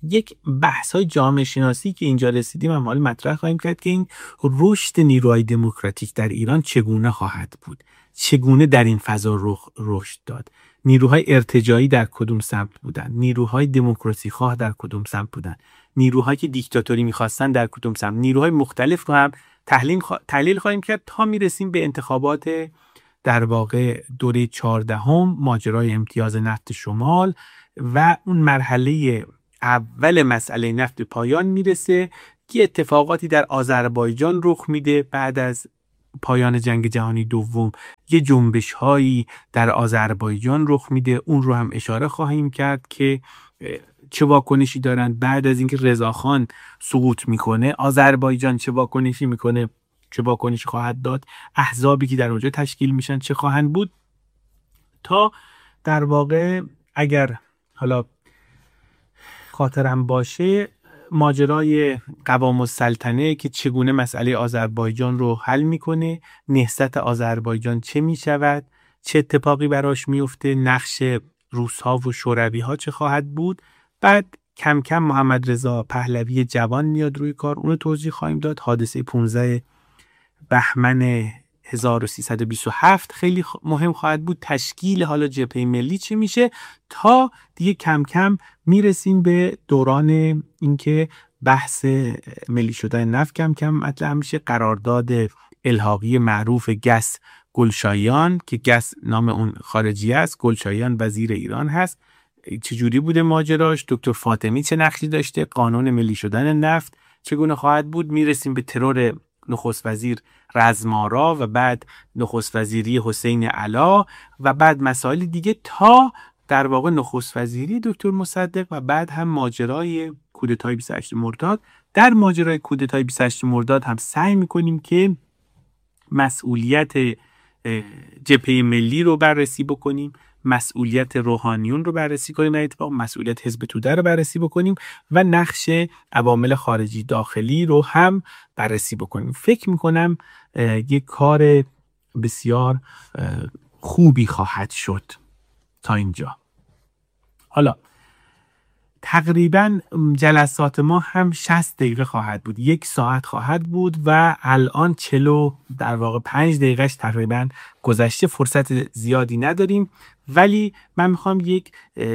Speaker 1: یک بحث‌های جامعه شناسی که اینجا رسیدیم هم حال مطرح خواهیم کرد که این رشد نیروهای دموکراتیک در ایران چگونه خواهد بود، چگونه در این فضا رشد داد، نیروهای ارتجاعی در کدوم سمت بودن، نیروهای دموکراسی خواه در کدوم سمت بودن، نیروهایی که دیکتاتوری می‌خواستن در کدوم سمت، نیروهای مختلف رو هم تحلیل خواهیم کرد تا میرسیم به انتخابات در واقع دوره 14 ماجرای امتیاز نفت شمال و اون مرحله اول مسئله نفت پایان میرسه که اتفاقاتی در آذربایجان رخ میده. بعد از پایان جنگ جهانی دوم یه جنبش هایی در آذربایجان رخ میده، اون رو هم اشاره خواهیم کرد که چه واکنشی دارن. بعد از اینکه رضاخان سقوط میکنه آذربایجان چه واکنشی میکنه، چه واکنشی خواهد داد، احزابی که در اونجا تشکیل میشن چه خواهند بود، تا در واقع اگر حالا خاطرم باشه ماجرای قوام السلطنه که چگونه مسئله آذربایجان رو حل میکنه، نهضت آذربایجان چه میشود، چه اتفاقی براش میفته، نقش روس‌ها و شوروی‌ها چه خواهد بود. بعد کم کم محمد رضا پهلوی جوان میاد روی کار، اون رو توضیح خواهیم داد. حادثه 15 بهمن 1327 خیلی مهم خواهد بود. تشکیل حالا جبهه ملی چی میشه، تا دیگه کم کم میرسیم به دوران اینکه بحث ملی شدن نفت کم کم مطرح میشه. قرارداد الحاقی معروف گس گلشایان که گس نام اون خارجی است، گلشایان وزیر ایران هست، چجوری بوده ماجراش، دکتر فاطمی چه نقشی داشته، قانون ملی شدن نفت چگونه خواهد بود. میرسیم به ترور نخست وزیر رزمارا و بعد نخست وزیری حسین علا و بعد مسائل دیگه تا در واقع نخست وزیری دکتر مصدق و بعد هم ماجرای کودتای 28 مرداد. در ماجرای کودتای 28 مرداد هم سعی میکنیم که مسئولیت جبهه ملی رو بررسی بکنیم، مسئولیت روحانیون رو بررسی کنیم، در اتفاق مسئولیت حزب توده رو بررسی بکنیم و نقش عوامل خارجی داخلی رو هم بررسی بکنیم. فکر میکنم یک کار بسیار خوبی خواهد شد تا اینجا. حالا تقریبا جلسات ما هم 60 دقیقه خواهد بود، 1 ساعت خواهد بود و الان 45 دقیقهش تقریبا گذشته، فرصت زیادی نداریم. ولی من میخوام یک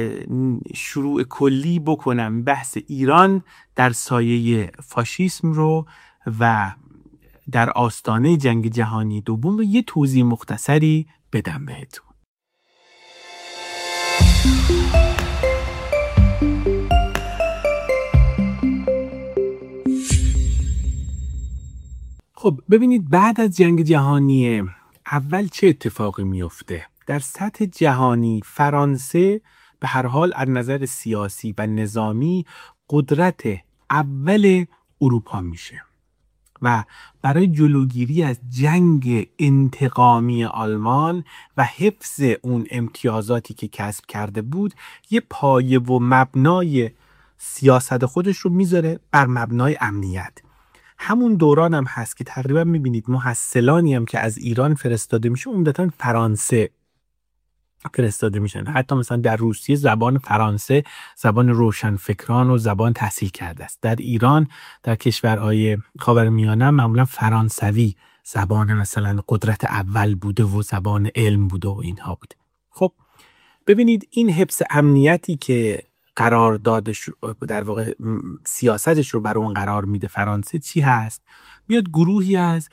Speaker 1: شروع کلی بکنم بحث ایران در سایه فاشیسم رو و در آستانه جنگ جهانی دوم رو یه توضیح مختصری بدم بهتون. خب ببینید، بعد از جنگ جهانی اول چه اتفاقی میفته؟ در سطح جهانی فرانسه به هر حال از نظر سیاسی و نظامی قدرت اول اروپا میشه و برای جلوگیری از جنگ انتقامی آلمان و حفظ اون امتیازاتی که کسب کرده بود یه پایه و مبنای سیاست خودش رو میذاره بر مبنای امنیت. همون دوران هم هست که تقریبا میبینید محصلانی هم که از ایران فرستاده میشه عمدتاً فرانسه فرستاده میشن. حتی مثلا در روسیه زبان فرانسه زبان روشنفکران و زبان تحصیل کرده است. در ایران، در کشورهای خاورمیانه معمولا فرانسوی زبان مثلا قدرت اول بوده و زبان علم بوده و اینها بوده. خب ببینید، این حفظ امنیتی که قراردادش در واقع سیاستش رو بر اون قرار میده فرانسه چی هست؟ میاد گروهی از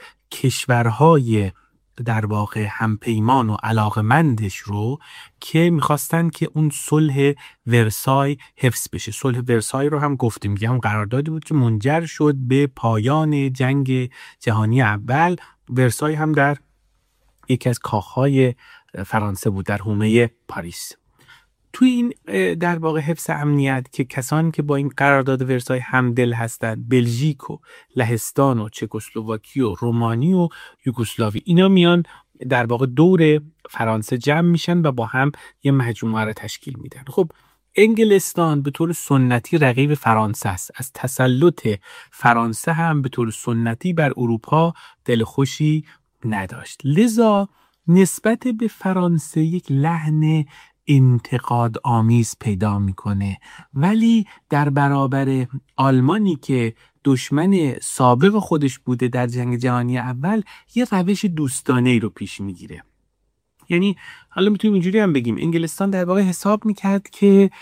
Speaker 1: کشورهای در واقع همپیمان و علاقمندش رو که میخواستن که اون صلح ورسای حفظ بشه. صلح ورسای رو هم گفتیم که هم قراردادی بود که منجر شد به پایان جنگ جهانی اول. ورسای هم در یکی از کاخهای فرانسه بود، در حومه پاریس. توی این در واقع حفظ امنیت که کسانی که با این قرارداد ورسای همدل هستند، بلژیک و لهستان و چکسلواکی و رومانی و یوگسلاوی، اینا میان در واقع دور فرانسه جمع میشن و با هم یه مجموعه رو تشکیل میدن. خب انگلستان به طور سنتی رقیب فرانسه است. از تسلط فرانسه هم به طور سنتی بر اروپا دل خوشی نداشت. لذا نسبت به فرانسه یک لحن انتقاد آمیز پیدا میکنه. ولی در برابر آلمانی که دشمن سابق خودش بوده در جنگ جهانی اول، یه روش دوستانه ای رو پیش میگیره. یعنی حالا میتونیم اینجوری هم بگیم انگلستان در واقع حساب میکرد که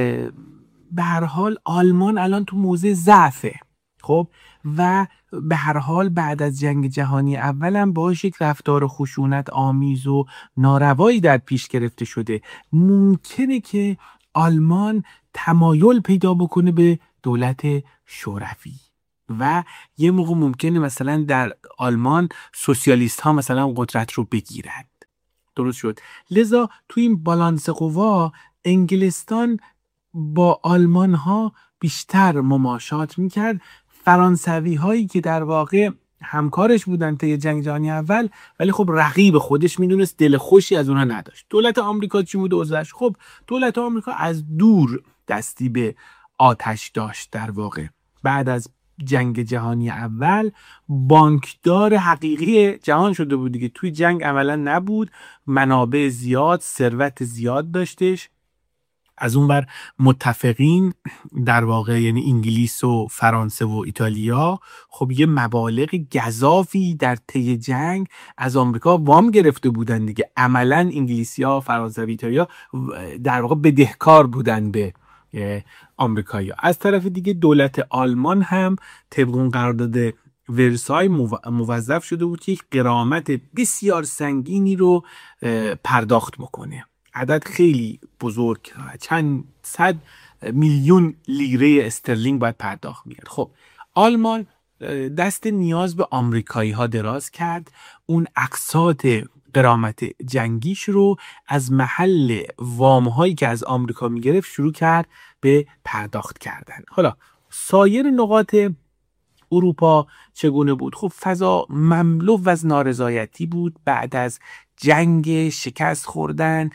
Speaker 1: به هر حال آلمان الان تو موضع ضعفه، خب، و به هر حال بعد از جنگ جهانی اول هم باهاش یک رفتار خشونت آمیز و ناروایی در پیش گرفته شده. ممکنه که آلمان تمایل پیدا بکنه به دولت شوروی و یه موقع ممکنه مثلا در آلمان سوسیالیست ها مثلا قدرت رو بگیرند. درست شد. لذا تو این بالانس قوا انگلستان با آلمان ها بیشتر مماشات میکرد. فرانسوی هایی که در واقع همکارش بودن طی جنگ جهانی اول، ولی خب رقیب خودش میدونست، دل خوشی از اونها نداشت. دولت آمریکا چی بود اوضاعش؟ خب دولت آمریکا از دور دستی به آتش داشت. در واقع بعد از جنگ جهانی اول بانکدار حقیقی جهان شده بود دیگه. توی جنگ عملا نبود، منابع زیاد، ثروت زیاد داشتش. از اون بر متفقین در واقع یعنی انگلیس و فرانسه و ایتالیا خب یه مبالغ گزافی در طی جنگ از آمریکا وام گرفته بودن دیگه. عملا انگلیسی‌ها، فرانسه و ایتالیا در واقع بدهکار بودن به آمریکایی‌ها. از طرف دیگه دولت آلمان هم طبق اون قرارداد ورسای موظف شده بود که یک غرامت بسیار سنگینی رو پرداخت بکنه. عدد خیلی بزرگ، چند صد میلیون لیره استرلینگ باید پرداخت می‌کرد. خب آلمان دست نیاز به آمریکایی ها دراز کرد. اون اقساط غرامت جنگیش رو از محل وام هایی که از آمریکا میگرفت شروع کرد به پرداخت کردن. حالا سایر نقاط اروپا چگونه بود؟ خب فضا مملو از نارضایتی بود. بعد از جنگ شکست خوردن،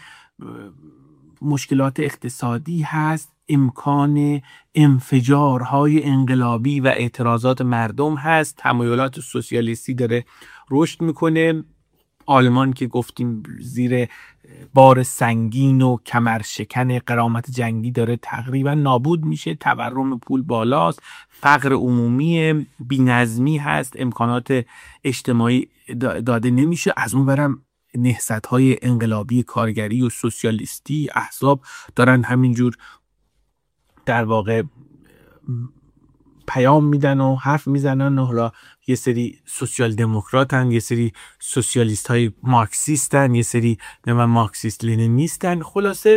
Speaker 1: مشکلات اقتصادی هست، امکان انفجارهای انقلابی و اعتراضات مردم هست، تمایلات سوسیالیستی داره رشد میکنه. آلمان که گفتیم زیر بار سنگین و کمرشکن غرامت جنگی داره تقریبا نابود میشه، تورم پول بالاست، فقر عمومی، بی‌نظمی هست، امکانات اجتماعی داده نمیشه. از اون برم نهضت‌های انقلابی کارگری و سوسیالیستی احزاب دارن همینجور در واقع پیام میدن و حرف میزنن. حالا یه سری سوسیال دموکراتن، یه سری سوسیالیست های مارکسیستن، یه سری مارکسیست لنینیستن. خلاصه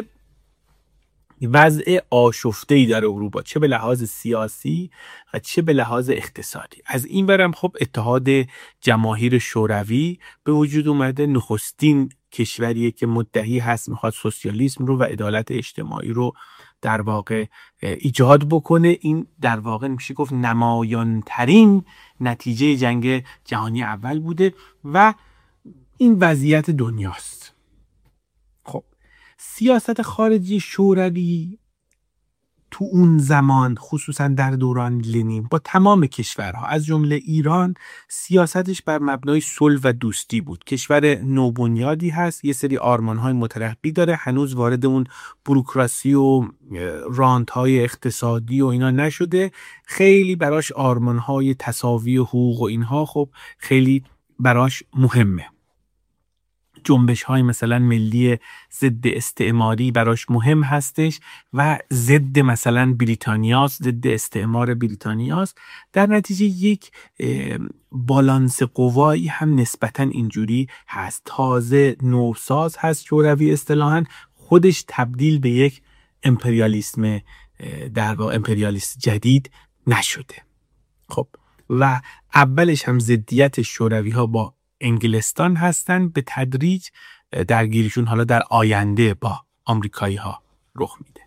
Speaker 1: وضع آشفته‌ای در اروپا، چه به لحاظ سیاسی و چه به لحاظ اقتصادی. از این برم خب اتحاد جماهیر شوروی به وجود اومده. نخستین کشوریه که مدعی هست میخواد سوسیالیسم رو و عدالت اجتماعی رو در واقع ایجاد بکنه. این در واقع میشه گفت نمایانترین نتیجه جنگ جهانی اول بوده و این وضعیت دنیاست. خب سیاست خارجی شوروی تو اون زمان خصوصا در دوران لنین با تمام کشورها از جمله ایران سیاستش بر مبنای صلح و دوستی بود. کشور نوبنیادی هست، یه سری آرمان‌های مترقی داره، هنوز وارد اون بوروکراسی و رانت‌های اقتصادی و اینا نشده. خیلی براش آرمان‌های تساوی حقوق و اینها خب خیلی براش مهمه. جنبش‌های مثلا ملی ضد استعماری براش مهم هستش و ضد مثلا بریتانیاست، ضد استعمار بریتانیاست. در نتیجه یک بالانس قوایی هم نسبتاً اینجوری هست. تازه نوساز هست شوروی، اصطلاحاً خودش تبدیل به یک امپریالیسم در واقع امپریالیست جدید نشده. خب و اولش هم ضدیت شوروی ها با انگلستان هستن، به تدریج درگیریشون حالا در آینده با آمریکایی ها رخ میده.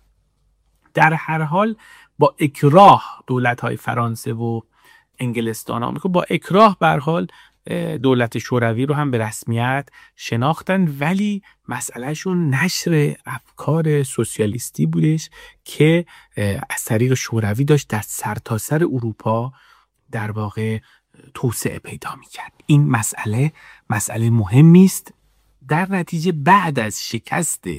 Speaker 1: در هر حال با اکراه دولت های فرانسه و انگلستان آمریکا با اکراه به هر حال دولت شوروی رو هم به رسمیت شناختن، ولی مسئلهشون نشر افکار سوسیالیستی بودش که از طریق شوروی داشت در سرتاسر اروپا در واقع توسعه پیدا می‌کرد. این مسئله مهمی است. در نتیجه بعد از شکست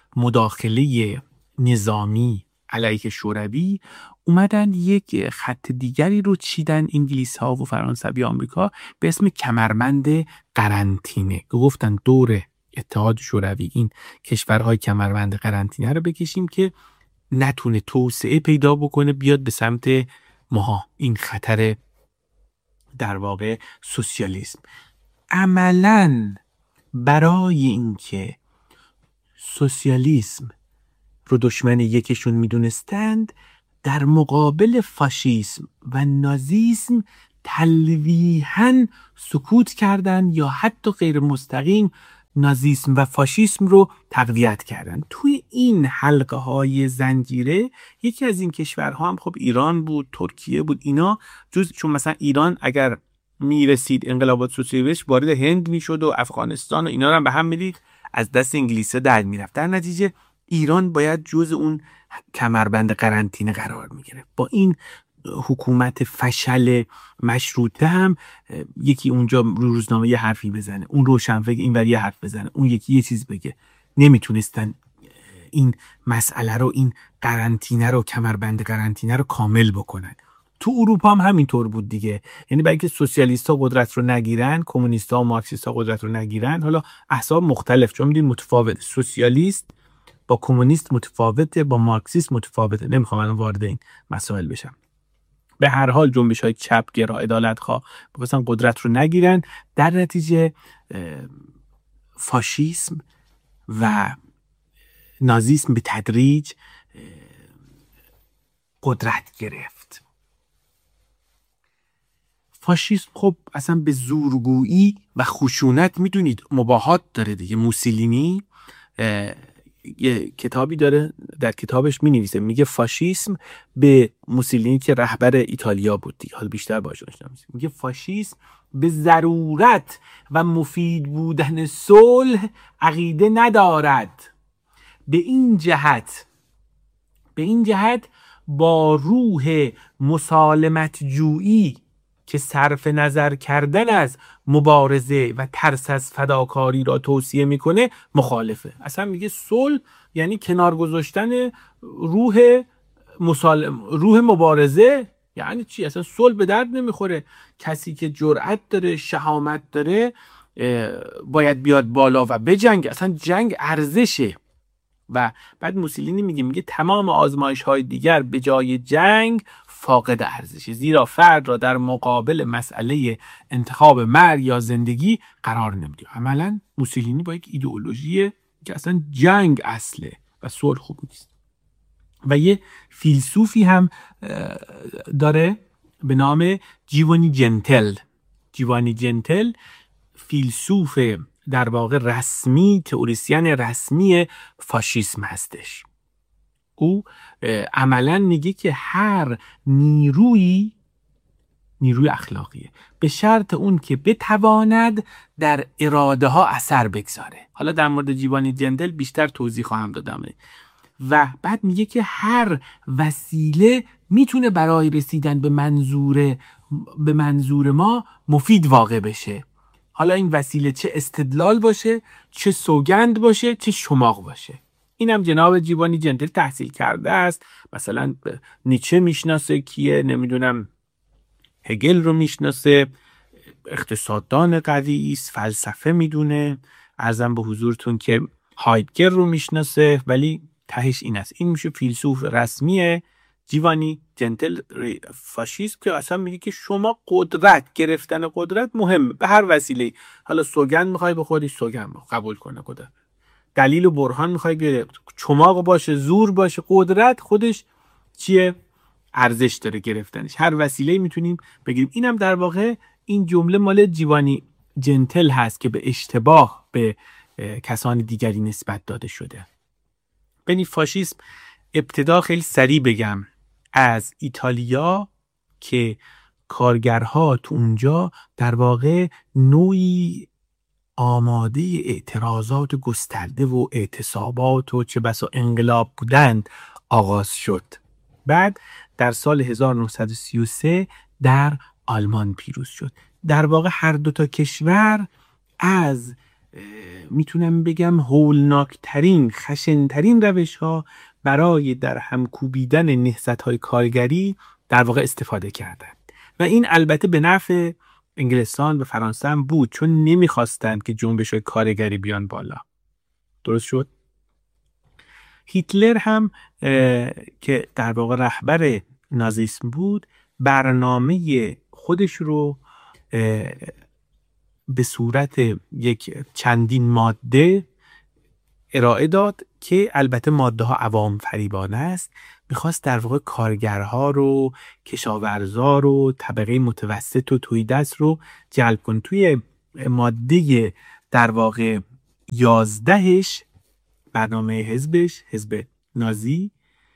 Speaker 1: مداخله نظامی علیه شوروی اومدن یک خط دیگری رو چیدن انگلیس ها و فرانسوی آمریکا به اسم کمربند قرنطینه. گفتن دور اتحاد شوروی این کشورهای کمربند قرنطینه رو بکشیم که نتونه توسعه پیدا بکنه بیاد به سمت ماها، این خطر در واقع سوسیالیسم. عملاً برای اینکه سوسیالیسم رو دشمن یکشون میدونستند، در مقابل فاشیسم و نازیسم تلویحاً سکوت کردند یا حتی غیر مستقیم نازیسم و فاشیسم رو تقویت کردن. توی این حلقه های زنجیره یکی از این کشورها هم خب ایران بود، ترکیه بود. اینا چون مثلا ایران اگر میرسید انقلابات سوسیالیستی وارد هند میشد و افغانستان و اینا رو هم به هم میدید، از دست انگلیس‌ها در میرفت. در نتیجه ایران باید جز اون کمربند قرنطینه قرار میگیره. با این حکومت فشل مشروطه هم یکی اونجا روزنامه یه حرفی بزنه، اون روشنفکر اینور یه حرف بزنه، اون یکی یه چیز بگه، نمیتونستن این مسئله رو، این قرنطینه رو، کمربند قرنطینه رو کامل بکنن. تو اروپا هم همینطور بود دیگه. یعنی برای اینکه سوسیالیست‌ها قدرت رو نگیرن، کمونیست‌ها و مارکسیست‌ها قدرت رو نگیرن، حالا احزاب مختلف، چون می‌دین متفاوت، سوسیالیست با کمونیست متفاوته، با مارکسیست متفاوته. نمیخوام الان وارد این مسائل بشم. به هر حال جنبش‌های چپ‌گرا، عدالت‌خواه مثلا قدرت رو نگیرن، در نتیجه فاشیسم و نازیسم به تدریج قدرت گرفت. فاشیسم خب اصلا به زورگویی و خشونت میدونید مباهات داره دیگه. موسولینی یه کتابی داره، در کتابش می‌نویسه، میگه فاشیسم به موسولینی که رهبر ایتالیا بود دیگه، حالا بیشتر باهاش آشنا میشیم، میگه فاشیسم به ضرورت و مفید بودن صلح عقیده ندارد. به این جهت با روح مسالمت جویی که صرف نظر کردن از مبارزه و ترس از فداکاری را توصیه میکنه مخالفه. اصلا میگه صلح یعنی کنار گذاشتن روح مبارزه. یعنی چی؟ اصلا صلح به درد نمیخوره. کسی که جرأت داره، شهامت داره، باید بیاد بالا و بجنگ. اصلا جنگ ارزشه. و بعد موسولینی میگه تمام آزمایش‌های دیگر به جای جنگ فاقد ارزشه، زیرا فرد را در مقابل مسئله انتخاب مرگ یا زندگی قرار نمیده. عملاً موسولینی با یک ایدئولوژی که اصلا جنگ اصله و صلح خوب نیست. و یه فیلسوفی هم داره به نام جیوانی جنتل، فیلسوف در واقع رسمی، تئوریسین رسمی فاشیسم هستش. او عملاً میگه که هر نیروی اخلاقیه به شرط اون که بتواند در اراده ها اثر بگذاره. حالا در مورد جیوانی جنتل بیشتر توضیح خواهم دادم. و بعد میگه که هر وسیله میتونه برای رسیدن به منظور ما مفید واقع بشه. حالا این وسیله چه استدلال باشه، چه سوگند باشه، چه شماغ باشه. اینم جناب جیوانی جنتل تحصیل کرده است. مثلا نیچه میشناسه، کیه نمیدونم، هگل رو میشناسه، اقتصاددان قوی است، فلسفه میدونه. عرضم به حضورتون که هایدگر رو میشناسه. ولی تهش این است، این میشه فیلسوف رسمیه جیوانی جنتل فاشیسم، که اصلا میگه که شما گرفتن قدرت مهمه به هر وسیله. حالا سوگند میخوای بخوری، سوگند قبول کنه قدرت، دلیل و برهان میخوای بیاری، چماق باشه، زور باشه، قدرت خودش چیه؟ ارزش داره گرفتنش. هر وسیله میتونیم بگیریم. اینم در واقع این جمله مال جیوانی جنتل هست که به اشتباه به کسان دیگری نسبت داده شده. ببین فاشیسم، ابتدا خیلی سریع بگم، از ایتالیا که کارگرها تو اونجا در واقع نوعی آماده اعتراضات گسترده و اعتصابات و چه بسا انقلاب بودند آغاز شد. بعد در سال 1933 در آلمان پیروز شد. در واقع هر دو تا کشور از میتونم بگم هولناکترین خشنترین روش ها برای در هم کوبیدن نهضت های کارگری در واقع استفاده کردن و این البته به نفع انگلستان و فرانسه هم بود، چون نمیخواستن که جنبش های کارگری بیان بالا. درست شد؟ هیتلر هم که در واقع رهبر نازیسم بود، برنامه خودش رو به صورت یک چندین ماده ارائه داد که البته ماده ها عوام فریبانه است. میخواست در واقع کارگرها رو، کشاورزا رو، طبقه متوسط و تویدست رو جلب کن. توی ماده در واقع 11ش برنامه حزبش، حزب نازی،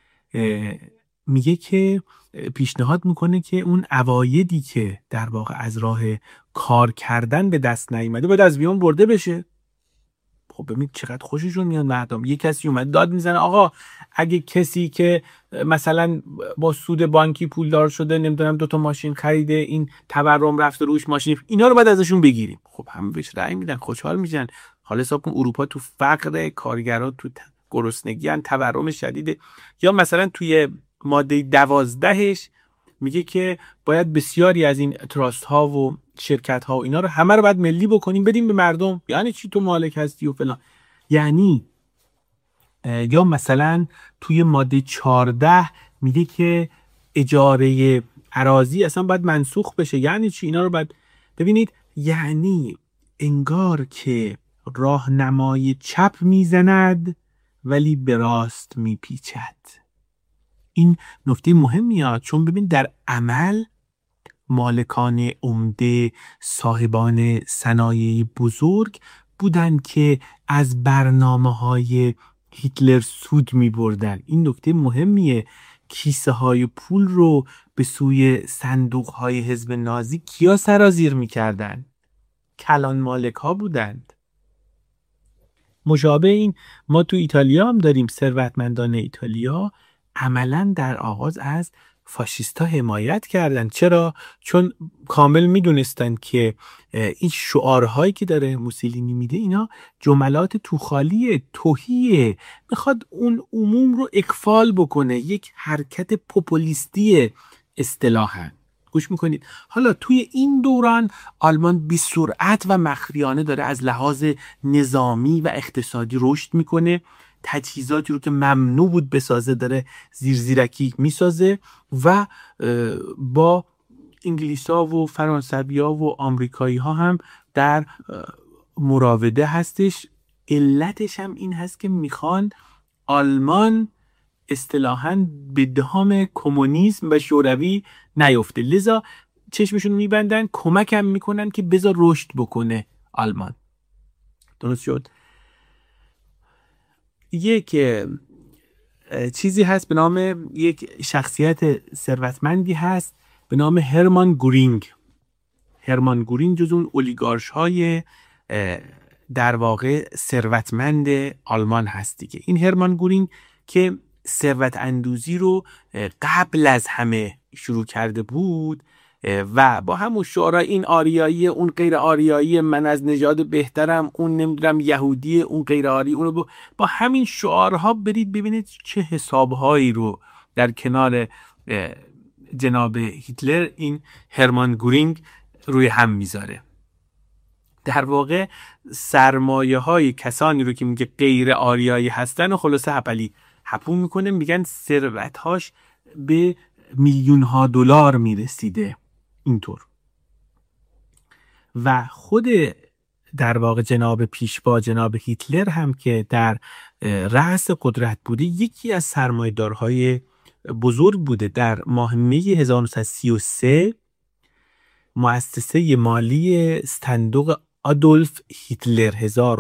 Speaker 1: میگه که پیشنهاد میکنه که اون عوایدی که در واقع از راه کار کردن به دست نیامده باید از میان برده بشه. خب ببینید چقدر خوششون میاد مردم. یه کسی اومد داد میزنه آقا اگه کسی که مثلا با سود بانکی پولدار شده، نمیدونم 2 ماشین خریده، این تورم رفته روش ماشین، اینا رو باید ازشون بگیریم. خب همه بهش رأی میدن، خوشحال میشن. حالا حساب کن اروپا تو فقر، کارگرا تو گرسنگی ان، تورم شدیده. یا مثلا توی ماده 12ش میگه که باید بسیاری از این تراست ها و شرکت ها و اینا رو همه رو باید ملی بکنیم بدیم به مردم. یعنی چی تو مالک هستی و فلان؟ یعنی یا مثلا توی ماده 14 میگه که اجاره اراضی اصلا باید منسوخ بشه. یعنی چی؟ اینا رو باید ببینید. یعنی انگار که راهنمای چپ میزند ولی به راست میپیچد. این نکته مهمیه، چون ببین در عمل مالکان عمده، صاحبان صنایع بزرگ بودن که از برنامه‌های هیتلر سود می‌بردن. این نکته مهمیه. کیسه های پول رو به سوی صندوق های حزب نازی کیا سرازیر می‌کردن؟ کلان مالک ها بودند. مشابه این ما تو ایتالیا هم داریم. ثروتمندان ایتالیا عملاً در آغاز از فاشیستا حمایت کردن. چرا؟ چون کامل میدونستن که این شعارهایی که داره موسولینی میده اینا جملات توخالی، توهیه، میخواد اون عموم رو اغفال بکنه، یک حرکت پوپولیستی اصطلاحاً. گوش میکنید. حالا توی این دوران آلمان بی سرعت و مخفیانه داره از لحاظ نظامی و اقتصادی رشد میکنه. تجهیزاتی رو که ممنوع بود بسازه داره زیرزیرکی میسازه و با انگلیسا و فرانسویا و آمریکایی ها هم در مراوده هستش. علتش هم این هست که میخوان آلمان اصطلاحاً به دام کمونیسم و شوروی نیفته، لذا چشمشون میبندن، کمک هم میکنن که بذار رشد بکنه آلمان. درست شد؟ یک چیزی هست به نام، یک شخصیت ثروتمندی هست به نام هرمان گورینگ. هرمان گورینگ جز اون اولیگارش های در واقع ثروتمند آلمان هست دیگه. این هرمان گورینگ که ثروت اندوزی رو قبل از همه شروع کرده بود و با همون شعارهای این آریایی، اون غیر آریایی، من از نژاد بهترم، اون نمیدونم یهودی، اون غیر آری، اون رو با همین شعارها برید ببینید چه حسابهایی رو در کنار جناب هیتلر این هرمان گورینگ روی هم میذاره. در واقع سرمایه های کسانی رو که میگه غیر آریایی هستن و خلاصه هپو میکنه، میگن ثروتهاش به میلیون ها دلار میرسیده اینطور. و خود در واقع جناب پیشوا، جناب هیتلر هم که در رأس قدرت بوده، یکی از سرمایه‌دارهای بزرگ بوده. در ماه می 1933 مؤسسه مالی صندوق آدولف هیتلر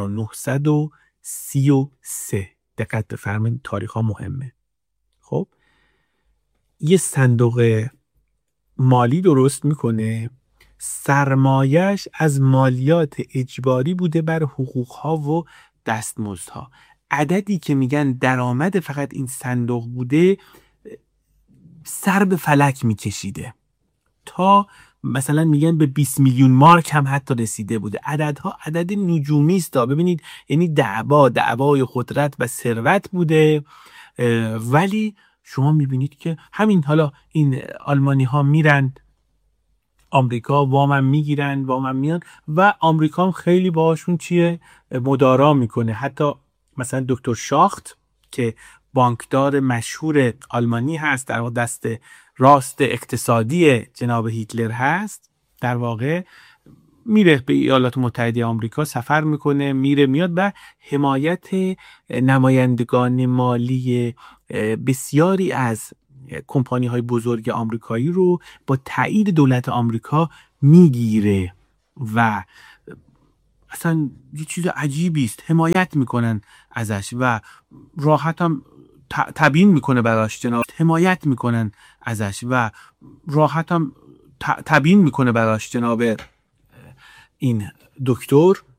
Speaker 1: 1933، دقت بفرمایید تاریخ ها مهمه. خب یه صندوق مالی درست میکنه، سرمایش از مالیات اجباری بوده بر حقوق ها و دستمزدها. عددی که میگن درآمد فقط این صندوق بوده سر به فلک میکشیده. تا مثلا میگن به 20 میلیون مارک هم حتی رسیده بوده. عددها عدد نجومی است. ببینید یعنی دعوای قدرت و ثروت بوده. ولی شما میبینید که همین حالا این آلمانی ها میرن آمریکا، وامم میگیرن، وامم میان و آمریکا هم خیلی باهاشون مدارا میکنه. حتی مثلا دکتر شاخت که بانکدار مشهور آلمانی هست، در واقع دست راست اقتصادی جناب هیتلر هست، در واقع میره به ایالات متحده آمریکا، سفر میکنه، میره میاد و حمایت نمایندگان مالی بسیاری از کمپانی های بزرگ آمریکایی رو با تایید دولت آمریکا میگیره و اصلا یه چیز عجیبی است. حمایت میکنن ازش و راحت هم تبیین میکنه براش جناب، حمایت میکنن ازش و راحت هم تبیین میکنه براش جناب این دکتر